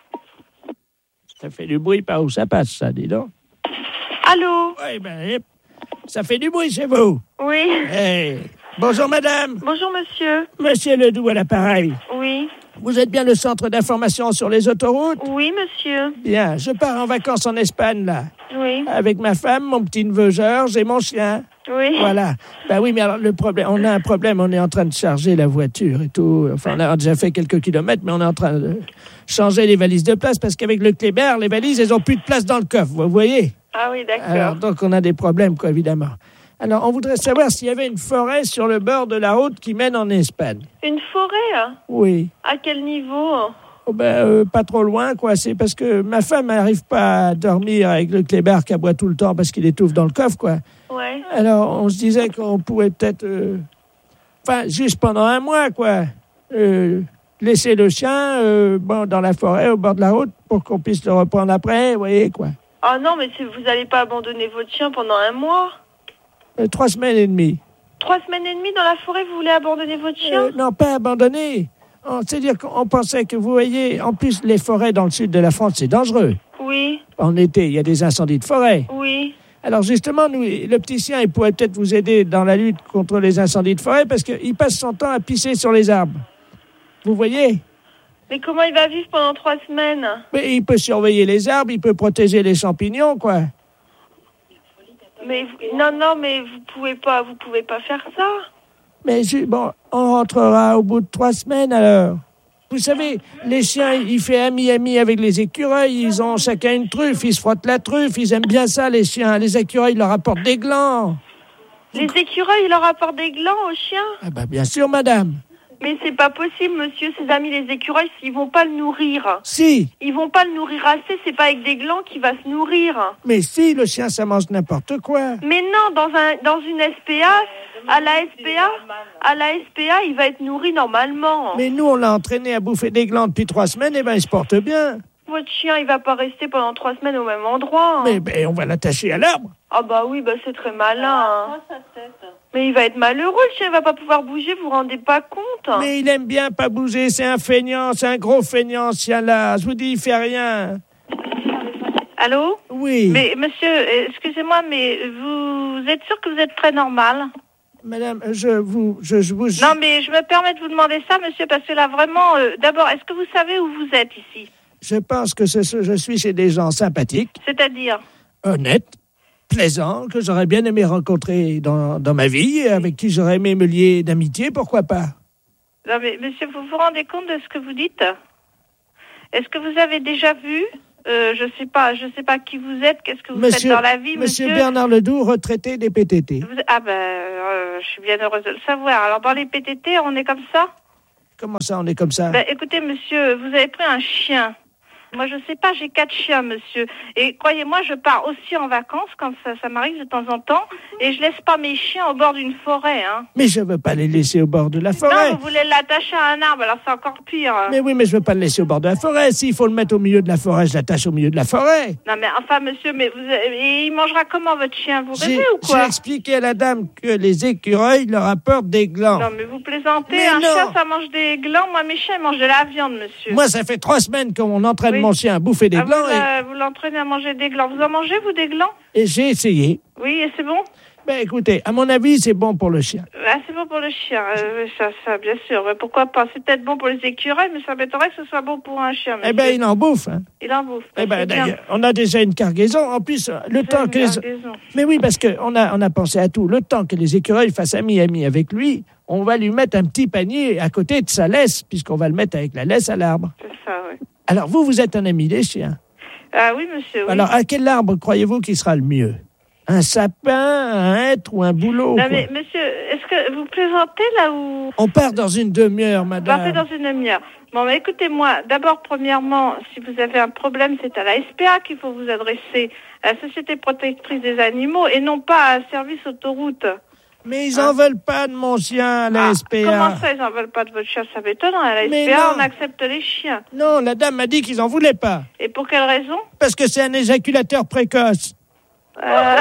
Ça fait du bruit par où ça passe, ça, dis donc. Allô? Oui, ben, hip. Ça fait du bruit chez vous. Oui. Hey. Bonjour, madame. Bonjour, monsieur. Monsieur Ledoux à l'appareil. Oui. Vous êtes bien le centre d'information sur les autoroutes? Oui, monsieur. Bien, je pars en vacances en Espagne, là. Oui. Avec ma femme, mon petit-neveu Georges et mon chien. Oui. Voilà. Ben oui, mais alors le problème, on a un problème, on est en train de charger la voiture et tout. Enfin, on a déjà fait quelques kilomètres, mais on est en train de changer les valises de place parce qu'avec le Kléber, les valises, elles ont plus de place dans le coffre, vous voyez? Ah oui, d'accord. Alors, donc on a des problèmes, quoi, évidemment. Alors, on voudrait savoir s'il y avait une forêt sur le bord de la route qui mène en Espagne. Une forêt, hein? Oui. À quel niveau? Oh ben, euh, pas trop loin, quoi. C'est parce que ma femme n'arrive pas à dormir avec le Kléber qui aboie tout le temps parce qu'il étouffe dans le coffre, quoi. Ouais. Alors, on se disait qu'on pouvait peut-être... euh, Enfin, juste pendant un mois, quoi. Euh, laisser le chien euh, bon, dans la forêt, au bord de la route, pour qu'on puisse le reprendre après, vous voyez, quoi. Ah non, mais si vous n'allez pas abandonner votre chien pendant un mois? Euh, trois semaines et demie. Trois semaines et demie dans la forêt, vous voulez abandonner votre chien? Euh, non, pas abandonner. On- C'est-à-dire qu'on pensait que, vous voyez, en plus, les forêts dans le sud de la France, c'est dangereux. Oui. En été, il y a des incendies de forêt. Oui. Alors justement, nous, le petit chien, il pourrait peut-être vous aider dans la lutte contre les incendies de forêt parce qu'il passe son temps à pisser sur les arbres. Vous voyez? Mais comment il va vivre pendant trois semaines? Mais il peut surveiller les arbres, il peut protéger les champignons, quoi. Mais vous- non, non, mais vous pouvez pas, vous pouvez pas faire ça. Mais ju- bon, on rentrera au bout de trois semaines alors. Vous savez, les chiens, ils font ami-ami avec les écureuils, ils ont chacun une truffe, ils se frottent la truffe, ils aiment bien ça, les chiens. Les écureuils leur apportent des glands. Les écureuils, ils leur apportent des glands aux chiens? Ah bah bien sûr, madame. Mais c'est pas possible, monsieur. Ses amis, les écureuils, ils vont pas le nourrir. Si. Ils vont pas le nourrir assez. C'est pas avec des glands qu'il va se nourrir. Mais si, le chien, ça mange n'importe quoi. Mais non, dans un, dans une S P A, à la S P A, à la S P A, il va être nourri normalement. Mais nous, on l'a entraîné à bouffer des glands depuis trois semaines, et ben il se porte bien. Votre chien, il va pas rester pendant trois semaines au même endroit. Mais ben, on va l'attacher à l'arbre. Ah bah oui, bah c'est très malin. Hein. Mais il va être malheureux, le chien, il va pas pouvoir bouger, vous vous rendez pas compte. Mais il aime bien pas bouger, c'est un feignant, c'est un gros feignant, ce chien-là. Je vous dis, il fait rien. Allô? Oui. Mais monsieur, excusez-moi, mais vous êtes sûr que vous êtes très normal? Madame, je vous, je, je vous... Non, mais je me permets de vous demander ça, monsieur, parce que là, vraiment, euh, d'abord, est-ce que vous savez où vous êtes ici? Je pense que ce, je suis chez des gens sympathiques. C'est-à-dire? Honnêtes, plaisants, que j'aurais bien aimé rencontrer dans, dans ma vie, et avec qui j'aurais aimé me lier d'amitié, pourquoi pas? Non, mais monsieur, vous vous rendez compte de ce que vous dites? Est-ce que vous avez déjà vu euh, je sais pas, je sais pas qui vous êtes, qu'est-ce que vous monsieur, faites dans la vie, monsieur? Monsieur Bernard Ledoux, retraité des P T T. Vous, ah ben, euh, je suis bien heureuse de le savoir. Alors, dans les P T T, on est comme ça? Comment ça, on est comme ça? Ben, écoutez, monsieur, vous avez pris un chien. Moi, je sais pas, j'ai quatre chiens, monsieur. Et croyez-moi, je pars aussi en vacances quand ça, ça m'arrive de temps en temps. Et je laisse pas mes chiens au bord d'une forêt, hein. Mais je veux pas les laisser au bord de la forêt. Non, vous voulez l'attacher à un arbre, alors c'est encore pire. Mais oui, mais je veux pas le laisser au bord de la forêt. S'il faut le mettre au milieu de la forêt, je l'attache au milieu de la forêt. Non, mais enfin, monsieur, mais vous, et il mangera comment, votre chien? Vous rêvez ou quoi? J'ai expliqué à la dame que les écureuils leur apportent des glands. Non, mais vous plaisantez. Mais un non. chien, ça mange des glands. Moi, mes chiens, ils mangent de la viande, monsieur. Moi, ça fait trois semaines qu'on entraîne Oui. mon chien à bouffer des Ah, glands. vous, et... euh, vous l'entraînez à manger des glands. Vous en mangez, vous, des glands? Et j'ai essayé. Oui, et c'est bon? Ben écoutez, à mon avis, c'est bon pour le chien. Ah, c'est bon pour le chien, euh, ça, ça, bien sûr. Mais pourquoi pas? C'est peut-être bon pour les écureuils, mais ça m'étonnerait que ce soit bon pour un chien. Eh ben, il en bouffe. Hein. Il en bouffe. Eh ben, c'est bien. d'ailleurs, on a déjà une cargaison. En plus, le temps une que les... cargaison. Mais oui, parce que on a, on a pensé à tout. Le temps que les écureuils fassent ami-ami avec lui, on va lui mettre un petit panier à côté de sa laisse, puisqu'on va le mettre avec la laisse à l'arbre. C'est ça, oui. Alors, vous, vous êtes un ami des chiens. Ah oui, monsieur, oui. Alors, à quel arbre croyez-vous qu'il sera le mieux? Un sapin, un hêtre ou un bouleau? Non, quoi. mais monsieur, est-ce que vous plaisantez là ou... On part dans une demi-heure, Vous madame. partez dans une demi-heure. Bon, mais écoutez-moi, d'abord, premièrement, si vous avez un problème, c'est à la S P A qu'il faut vous adresser, à la Société protectrice des animaux, et non pas à un service autoroute. Mais ils en veulent pas de mon chien à la Ah, S P A. Comment ça, ils en veulent pas de votre chien? Ça m'étonne, à la Mais S P A, non. on accepte les chiens. Non, la dame m'a dit qu'ils en voulaient pas. Et pour quelle raison? Parce que c'est un éjaculateur précoce. Euh...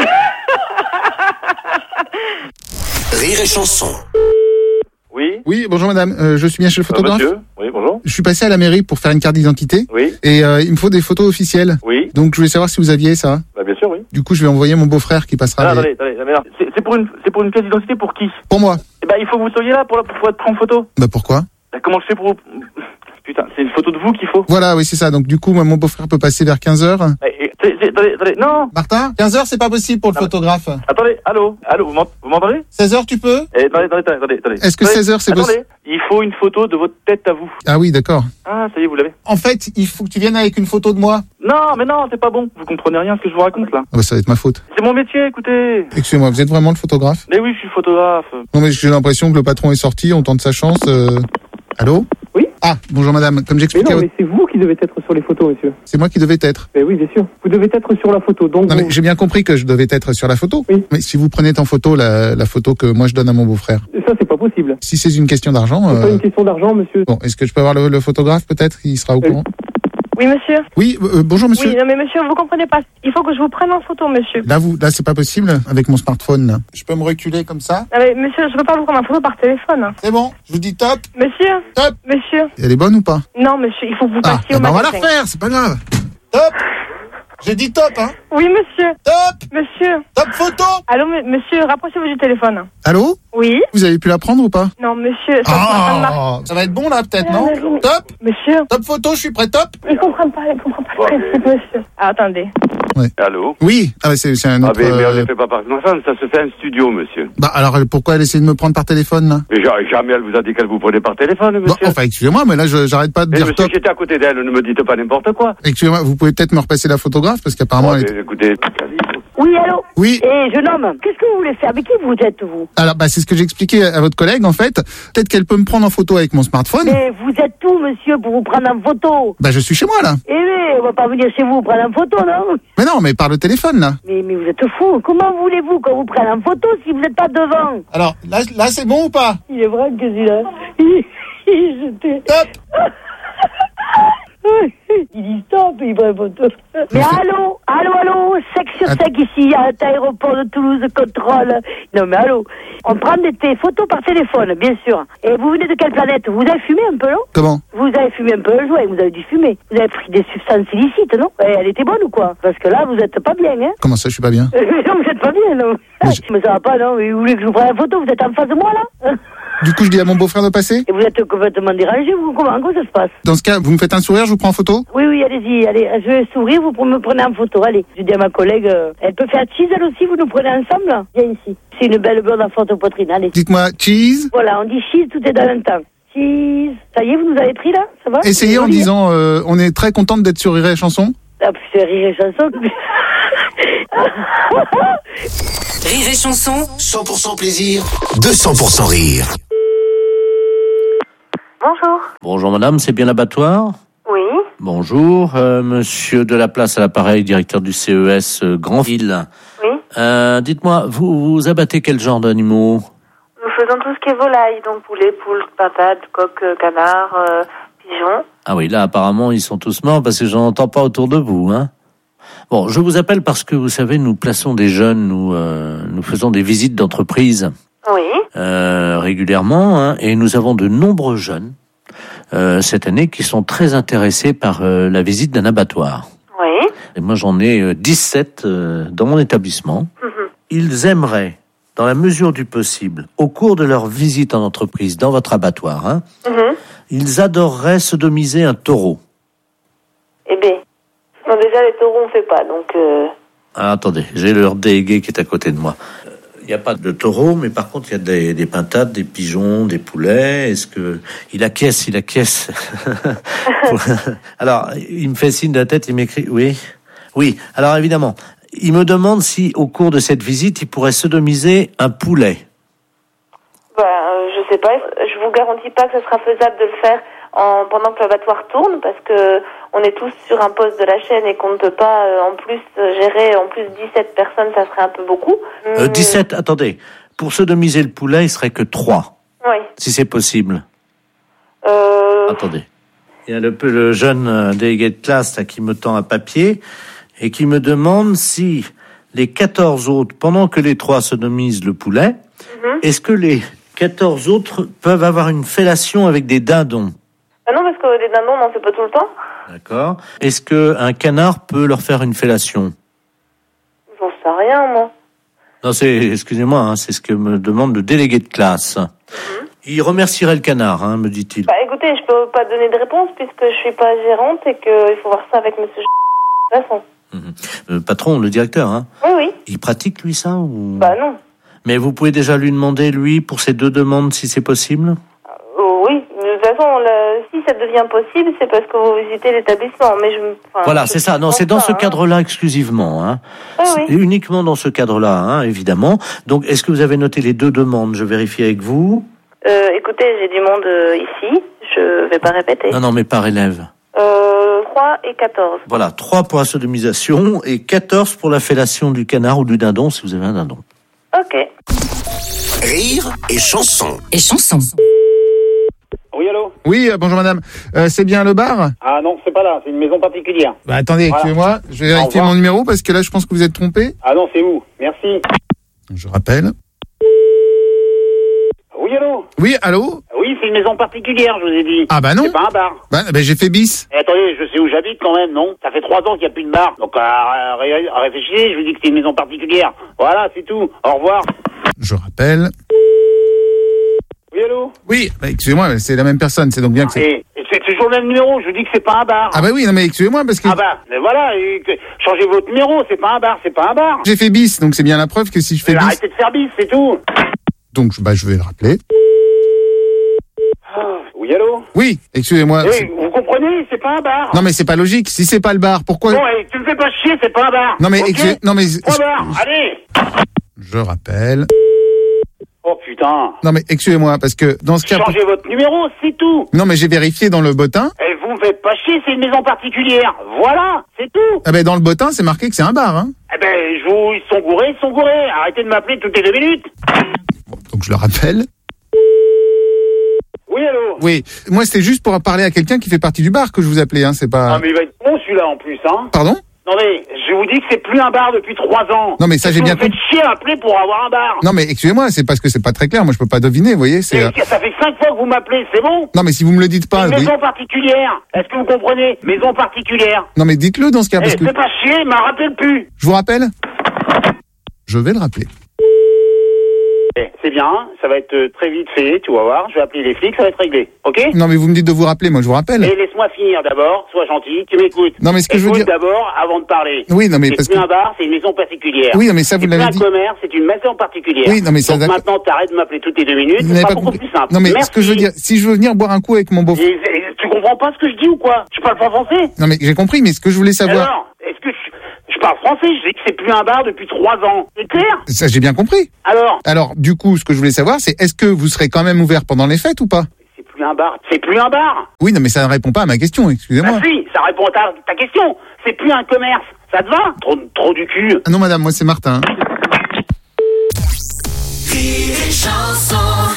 Rire et chanson. Oui. Oui, bonjour madame. Euh, je suis bien chez le photographe. Monsieur. Oui, bonjour. Je suis passé à la mairie pour faire une carte d'identité. Oui. Et euh, il me faut des photos officielles. Oui. Donc je voulais savoir si vous aviez ça. Bah, bien sûr, oui. Du coup, je vais envoyer mon beau-frère qui passera. Ah, les- attendez, attendez, mais alors, c'est c'est pour une, c'est pour une pièce d'identité pour qui? Pour moi. Eh ben, il faut que vous soyez là pour, pour être pris en photo. Bah pourquoi? Bah, comment je fais pour... Putain, c'est une photo de vous qu'il faut. Voilà, oui, c'est ça. Donc du coup, moi, mon beau-frère peut passer vers quinze heures. Eh, eh, c'est- c'est- attendez, attendez, non. Martin, quinze heures, c'est pas possible pour le Non, mais- photographe. Attendez, allô, allô, vous m'ent- vous m'entendez? seize heures, tu peux? Eh, attendez, attendez, attendez, attendez. Est-ce que Attendez, seize heures, c'est Attendez, possible? il faut une photo de votre tête à vous. Ah oui, d'accord. Ah, ça y est, vous l'avez. En fait, il faut que tu viennes avec une photo de moi. Non, mais non, c'est pas bon. Vous comprenez rien à ce que je vous raconte, là. Ah bah ça va être ma faute. C'est mon métier, écoutez. Excusez-moi, vous êtes vraiment le photographe? Mais oui, je suis photographe. Non mais j'ai l'impression que le patron est sorti, on tente sa chance. Euh... Allô? Oui. Ah, bonjour madame. Comme Mais j'expliquais, non, mais c'est vous qui devez être sur les photos, monsieur. c'est moi qui devais être. Mais oui, bien sûr. Vous devez être sur la photo. Donc Non mais vous- j'ai bien compris que je devais être sur la photo. Oui. Mais si vous prenez en photo la, la photo que moi je donne à mon beau-frère. ça, c'est pas possible. Si c'est une question d'argent. C'est pas euh, une question d'argent, monsieur. Bon, est-ce que je peux avoir le, le photographe peut-être? Il sera au courant. Oui, monsieur? Oui, euh, bonjour monsieur. Oui, non, mais monsieur, vous comprenez pas. Il faut que je vous prenne en photo, monsieur. Là, vous, là, c'est pas possible avec mon smartphone. Là. Je peux me reculer comme ça? Non, mais monsieur, je peux pas vous prendre en photo par téléphone. C'est bon, je vous dis top. Monsieur? Top. Monsieur? Elle est bonne ou pas? Non, monsieur, il faut que vous Ah, passiez eh au ben on va la magasin. refaire, c'est pas grave. Top. J'ai dit top, hein. Oui, monsieur. Top. Monsieur. Top photo. Allô, m- monsieur, rapprochez-vous du téléphone. Allô? Oui? Vous avez pu la prendre ou pas? Non, monsieur, ça en train de marcher. Ah, ça va être bon là, peut-être, Ah, non? mais oui. Top. Monsieur? Top photo, je suis prêt, top. Il comprend pas, il comprend pas le principe, monsieur. Ah, attendez. Allô? Oui, ah, c'est c'est un Ah, autre. mais, mais on euh, ne fait pas par téléphone, ça se fait en studio, monsieur. Bah alors euh, pourquoi elle essaie de me prendre par téléphone là? Mais ja- jamais elle vous a dit qu'elle vous prenait par téléphone, Bon, monsieur. enfin excusez-moi, mais là je j'arrête pas de mais dire monsieur, top. j'étais à côté d'elle, ne me dites pas n'importe quoi. Excusez-moi, vous pouvez peut-être me repasser la photographe parce qu'apparemment Oh, elle est... mais écoutez, Oui, allô? Oui. Et jeune homme, qu'est-ce que vous voulez faire? Mais qui vous êtes, vous? Alors, bah, c'est ce que j'ai expliqué à votre collègue, en fait. Peut-être qu'elle peut me prendre en photo avec mon smartphone. Mais vous êtes où, monsieur, pour vous prendre en photo? Bah, je suis chez moi, là. Eh mais, on va pas venir chez vous prendre en photo, non? Mais non, mais par le téléphone, là. Mais, mais vous êtes fou. Comment voulez-vous qu'on vous prenne en photo si vous n'êtes pas devant? Alors, là, là c'est bon ou pas? Il est vrai que celui-là. Il, il, j'étais... Stop. Il dit stop, il prend une photo. Mais allô, allô, allô, sec sur sec ici, à l'aéroport de Toulouse, contrôle. Non mais allô, on prend des, des photos par téléphone, bien sûr. Et vous venez de quelle planète? Vous avez fumé un peu, non? Comment? Vous avez fumé un peu le joint, vous avez dû fumer. Vous avez pris des substances illicites, non? Et elle était bonne ou quoi? Parce que là, vous êtes pas bien, hein? Comment ça, je suis pas bien? Non, vous êtes pas bien, non? Mais, je... mais ça va pas, non? Mais vous voulez que je vous prenne une photo? Vous êtes en face de moi, là? Du coup, je dis à mon beau-frère de passer? Et vous êtes complètement dérangé, vous? Comment, comment ça se passe? Dans ce cas, vous me faites un sourire, je vous prends en photo? Oui, oui, allez-y, allez, je vais sourire, vous me prenez en photo, allez. Je dis à ma collègue, euh, elle peut faire cheese, elle aussi, vous nous prenez ensemble? Viens ici. C'est une belle blonde en forte poitrine, allez. Dites-moi, cheese? Voilà, on dit cheese, tout est dans le temps. Cheese. Ça y est, vous nous avez pris, là? Ça va? Essayez en disant, euh, on est très contente d'être sur Rire et Chanson. Ah, puis c'est Rire et Chanson. Rire et Chanson, cent pour cent plaisir, deux cents pour cent rire. Bonjour. Bonjour madame, c'est bien l'abattoir? Oui. Bonjour, euh, monsieur Delaplace à l'appareil, directeur du C E S euh, Grandville. Oui. Euh, dites-moi, vous, vous abattez quel genre d'animaux? Nous faisons tout ce qui est volaille, donc poulet, poule, pintade, coq, canard, euh, pigeon. Ah oui, là apparemment ils sont tous morts parce que j'en entends pas autour de vous, hein. Bon, je vous appelle parce que vous savez, nous plaçons des jeunes, nous, euh, nous faisons des visites d'entreprise. Oui. Euh, régulièrement, hein, et nous avons de nombreux jeunes euh, cette année qui sont très intéressés par euh, la visite d'un abattoir. Oui. Et moi j'en ai euh, dix-sept euh, dans mon établissement. Mm-hmm. Ils aimeraient, dans la mesure du possible, au cours de leur visite en entreprise dans votre abattoir, hein, Mm-hmm. ils adoreraient sodomiser un taureau. Eh bien, non, déjà les taureaux on fait pas, donc... Euh... Ah, attendez, j'ai leur délégué qui est à côté de moi. Il n'y a pas de taureau, mais par contre, il y a des, des pintades, des pigeons, des poulets. Est-ce que... Il acquiesce, il acquiesce. Alors, il me fait signe de la tête, il m'écrit... Oui, oui. Alors, évidemment, il me demande si, au cours de cette visite, il pourrait sodomiser un poulet. Bah, euh, je sais pas. Je vous garantis pas que ce sera faisable de le faire en, pendant que l'abattoir tourne, parce que on est tous sur un poste de la chaîne et qu'on ne peut pas, euh, en plus, euh, gérer en plus dix-sept personnes, ça serait un peu beaucoup. Euh, dix-sept, attendez. Pour sodomiser le poulet, il serait que trois. Oui. Si c'est possible. Euh... Attendez. Il y a le, le jeune euh, délégué de classe là, qui me tend un papier et qui me demande si les quatorze autres, pendant que les trois sodomisent le poulet, Mm-hmm. est-ce que les quatorze autres peuvent avoir une fellation avec des dindons? Ah non, parce que les dindons, on n'en fait pas tout le temps. D'accord. Est-ce qu'un canard peut leur faire une fellation? J'en sais rien, moi. Non, c'est, excusez-moi, hein, c'est ce que me demande le délégué de classe. Mm-hmm. Il remercierait le canard, hein, me dit-il. Bah écoutez, je peux pas donner de réponse puisque je suis pas gérante et qu'il faut voir ça avec monsieur de toute façon. Mmh. Le patron, le directeur, hein. Oui, oui. Il pratique, lui, ça ou... Bah non. Mais vous pouvez déjà lui demander, lui, pour ces deux demandes, si c'est possible? Oh, oui, de toute façon, le... si ça devient possible, c'est parce que vous visitez l'établissement. Mais je, enfin, voilà, je c'est ça. Non, c'est dans pas, ce hein. cadre-là exclusivement. Hein. Oui, oui. C'est uniquement dans ce cadre-là, hein, évidemment. Donc, est-ce que vous avez noté les deux demandes? Je vérifie avec vous. Euh, écoutez, j'ai du monde euh, ici. Je vais pas répéter. Non, non, mais par élève. Euh, trois et quatorze. Voilà, trois pour la sodomisation et quatorze pour la fellation du canard ou du dindon, si vous avez un dindon. Ok. Rire et chanson. Et chanson. Oui, allô? Oui, euh, bonjour madame. Euh, c'est bien le bar? Ah non, c'est pas là, c'est une maison particulière. Bah attendez, Voilà. excusez-moi, je vais vérifier mon numéro parce que là je pense que vous êtes trompé. Ah non, c'est où? Merci. Je rappelle. Oui, allô? Oui, allô? Oui, c'est une maison particulière, je vous ai dit. Ah bah non. C'est pas un bar. Bah, bah j'ai fait bis. Eh, attendez, je sais où j'habite quand même, non? Ça fait trois ans qu'il n'y a plus de bar. Donc, à, ré- à réfléchir, je vous dis que c'est une maison particulière. Voilà, c'est tout. Au revoir. Je rappelle. Oui, allô? Oui, bah, excusez-moi, mais c'est la même personne, c'est donc bien que c'est... Et, et c'est toujours le même numéro, je vous dis que c'est pas un bar. Ah bah oui, non mais excusez-moi parce que... Ah bah, mais voilà, et que- changez votre numéro, c'est pas un bar, c'est pas un bar. J'ai fait bis, donc c'est bien la preuve que si je fais Mais bis... arrêtez de faire bis, c'est tout. Donc bah, je vais le rappeler. Ah, oui, allô? Oui, excusez-moi. Oui, vous comprenez comprenez, c'est pas un bar. Non mais c'est pas logique. Si c'est pas le bar, pourquoi? Bon, et tu me fais pas chier, c'est pas un bar. Non mais ok excuse- non mais Pas bar, allez. je rappelle. Oh putain. Non mais excusez-moi parce que dans ce cas. Changez votre numéro, c'est tout. Non mais j'ai vérifié dans le bottin. Et vous me faites pas chier, c'est une maison particulière. Voilà, c'est tout. Ah ben dans le bottin c'est marqué que c'est un bar. Hein. Eh ben, je vous, ils sont gourés, ils sont gourés. Arrêtez de m'appeler toutes les deux minutes. Donc je le rappelle. Oui, allô. Oui. Moi c'était juste pour parler à quelqu'un qui fait partie du bar que je vous appelais. Hein. C'est pas. Ah mais il va être bon celui-là en plus, hein. Pardon? Non mais, je vous dis que c'est plus un bar depuis trois ans. Non, mais ça, j'ai bien compris. Vous faites chier à appeler pour avoir un bar. Non mais excusez-moi, c'est parce que c'est pas très clair. Moi je peux pas deviner, vous voyez. C'est. Et ça fait cinq fois que vous m'appelez, c'est bon? Non mais si vous me le dites pas. Une Oui. maison particulière. Est-ce que vous comprenez? Maison particulière. Non mais dites-le dans ce cas Eh, parce que. fais pas chier, m'en rappelle plus. Je vous rappelle. Je vais le rappeler. Eh, c'est bien, ça va être euh, très vite fait, tu vas voir. Je vais appeler les flics, ça va être réglé, ok? Non mais vous me dites de vous rappeler, moi je vous rappelle. Et laisse-moi finir d'abord, sois gentil, tu m'écoutes. Non, mais ce que je veux Écoute dire- d'abord avant de parler. Oui, non, mais c'est parce plus que- un bar, c'est une maison particulière. Oui, non, mais ça, vous C'est l'avez plus dit. un commerce, c'est une maison particulière. Oui, non, mais ça, Donc d'accord. maintenant, t'arrêtes de m'appeler toutes les deux minutes, Vous c'est n'avez pas pas beaucoup compris. plus simple. Non mais Merci. ce que je veux dire, si je veux venir boire un coup avec mon beau. Et- et tu comprends pas ce que je dis ou quoi? Tu parles pas français? Non mais j'ai compris, mais ce que je voulais savoir. Alors, est-ce que je, je parle français? Je dis que c'est plus un bar depuis trois ans. C'est clair? Ça j'ai bien compris. Alors? Alors du coup, ce que je voulais savoir, c'est est-ce que vous serez quand même ouvert pendant les fêtes ou pas? C'est plus un bar. C'est plus un bar. Oui, non mais ça ne répond pas à ma question. Excusez-moi. Bah si, ça répond à ta, ta question. C'est plus un commerce. Ça te va? Trop, trop du cul. Ah non madame, moi c'est Martin. Rire et chanson.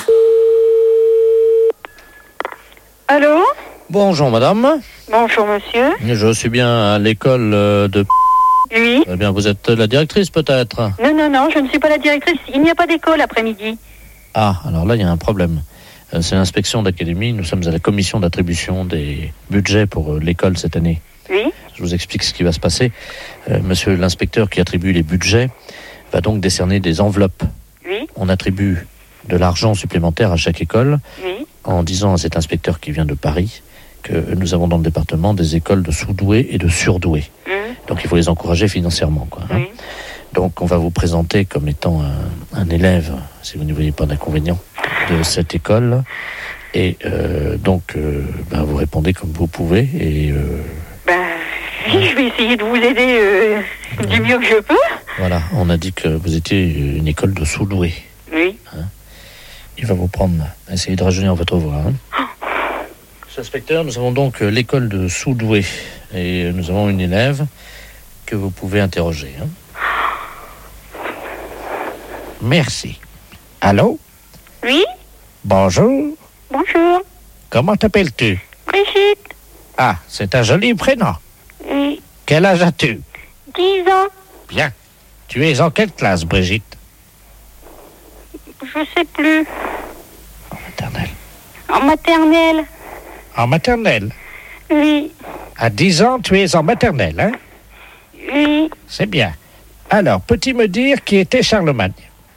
Allô? Bonjour madame, Bonjour monsieur. je suis bien à l'école euh, de... Oui. Eh bien vous êtes la directrice peut-être? Non, non, non, je ne suis pas la directrice. Il n'y a pas d'école l'après-midi. Ah, alors là il y a un problème. Euh, C'est l'inspection d'académie, nous sommes à la commission d'attribution des budgets pour euh, l'école cette année. Oui. Je vous explique ce qui va se passer. Euh, monsieur l'inspecteur qui attribue les budgets va donc décerner des enveloppes. Oui. On attribue de l'argent supplémentaire à chaque école Oui. en disant à cet inspecteur qui vient de Paris que nous avons dans le département des écoles de sous-doués et de surdoués. Mmh. Donc il faut les encourager financièrement, quoi, hein. Oui. Donc on va vous présenter comme étant un, un élève, si vous ne voyez pas d'inconvénient, de cette école. Et euh, donc euh, ben, vous répondez comme vous pouvez. Et euh, Ben, oui, je vais essayer de vous aider euh, du mieux que je peux. voilà, on a dit que vous étiez une école de sous-doués. Oui. Il va vous prendre, essayer de rajeunir votre voix. Hein. Monsieur l'inspecteur, nous avons donc euh, l'école de sous-doués. Et euh, nous avons une élève que vous pouvez interroger. Hein. Merci. Allô? Oui. Bonjour. Bonjour. Comment t'appelles-tu? Brigitte. Ah, c'est un joli prénom. Oui. Quel âge as-tu? dix ans. Bien. Tu es en quelle classe, Brigitte? Je sais plus. En maternelle. En maternelle. En maternelle. Oui. À dix ans, tu es en maternelle, hein? Oui. C'est bien. Alors, peux-tu me dire qui était Charlemagne?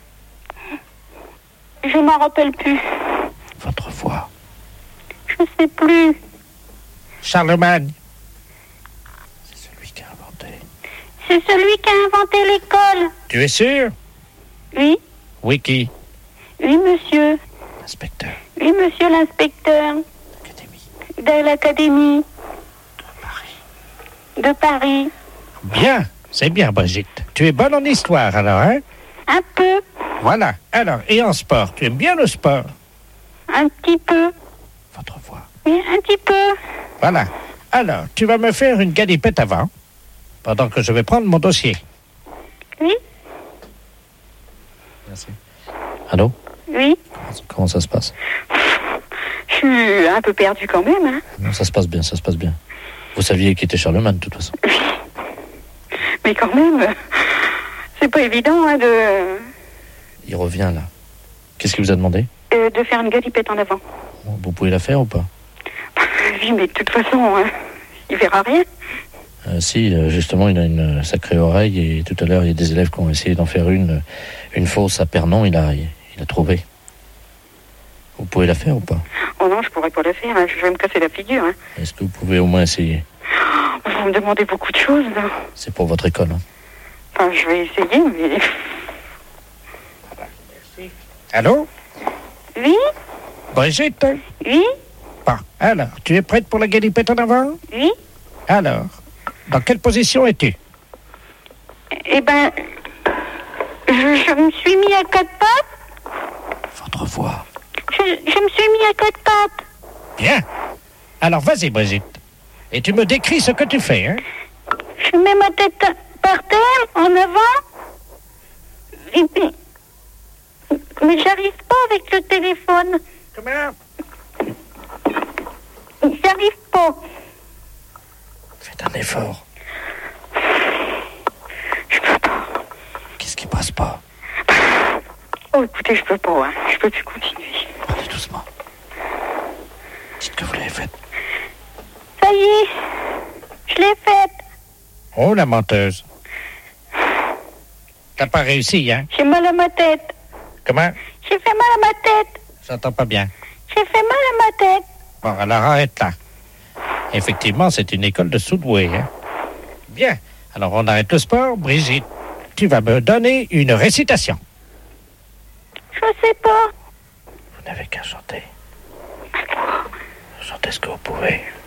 Je m'en rappelle plus. Votre voix. Je sais plus. Charlemagne. C'est celui qui a inventé l'école. Tu es sûr? Oui. Oui, qui? Oui, monsieur. Inspecteur. Oui, monsieur l'inspecteur. De l'académie. De Paris. De Paris. Bien, c'est bien, Brigitte. Tu es bonne en histoire, alors, hein? Un peu. Voilà. Alors, et en sport, tu aimes bien le sport? Un petit peu. Votre voix. Oui, un petit peu. Voilà. Alors, tu vas me faire une galipette avant, pendant que je vais prendre mon dossier. Oui. Merci. Allô? Oui. Comment ça se passe? Je suis un peu perdue quand même, hein. Non, ça se passe bien, ça se passe bien. Vous saviez qui était Charlemagne, de toute façon. Mais quand même, c'est pas évident, hein, de... Il revient, là. Qu'est-ce qu'il vous a demandé? euh, de faire une galipette en avant. Vous pouvez la faire ou pas? Oui, mais de toute façon, hein, il verra rien. Euh, si, euh, justement, il a une sacrée oreille et tout à l'heure, il y a des élèves qui ont essayé d'en faire une, une fausse à Pernon, il a, il, il a trouvé. Vous pouvez la faire ou pas? Oh non, je pourrais pas la faire, hein, je vais me casser la figure. Hein. Est-ce que vous pouvez au moins essayer? Vous me demandez beaucoup de choses, là. C'est pour votre école, hein. Enfin, je vais essayer, mais... Allô? Oui? Brigitte? Oui? Bon, alors, tu es prête pour la galipette en avant? Oui. Alors, dans quelle position es-tu? Eh ben, je, je me suis mis à quatre pattes. Votre voix. Je, je me suis mis à quatre pattes. Bien. Alors, vas-y, Brigitte. Et tu me décris ce que tu fais, hein? Je mets ma tête par terre, en avant. Et puis... Mais j'arrive pas avec le téléphone. Comment? J'arrive pas. Faites un effort. Je peux pas. Qu'est-ce qui passe pas? Oh, écoutez, je peux pas, hein. Je peux plus continuer. Parlez doucement. Dites que vous l'avez faite. Ça y est, je l'ai faite. Oh, la menteuse. T'as pas réussi, hein? J'ai mal à ma tête. Comment? J'ai fait mal à ma tête. J'entends pas bien. J'ai fait mal à ma tête. Bon, alors arrête là. Effectivement, c'est une école de Soudoué, hein? Bien. Alors, on arrête le sport. Brigitte, tu vas me donner une récitation. Je sais pas. Vous n'avez qu'à chanter. Chantez ce que vous pouvez.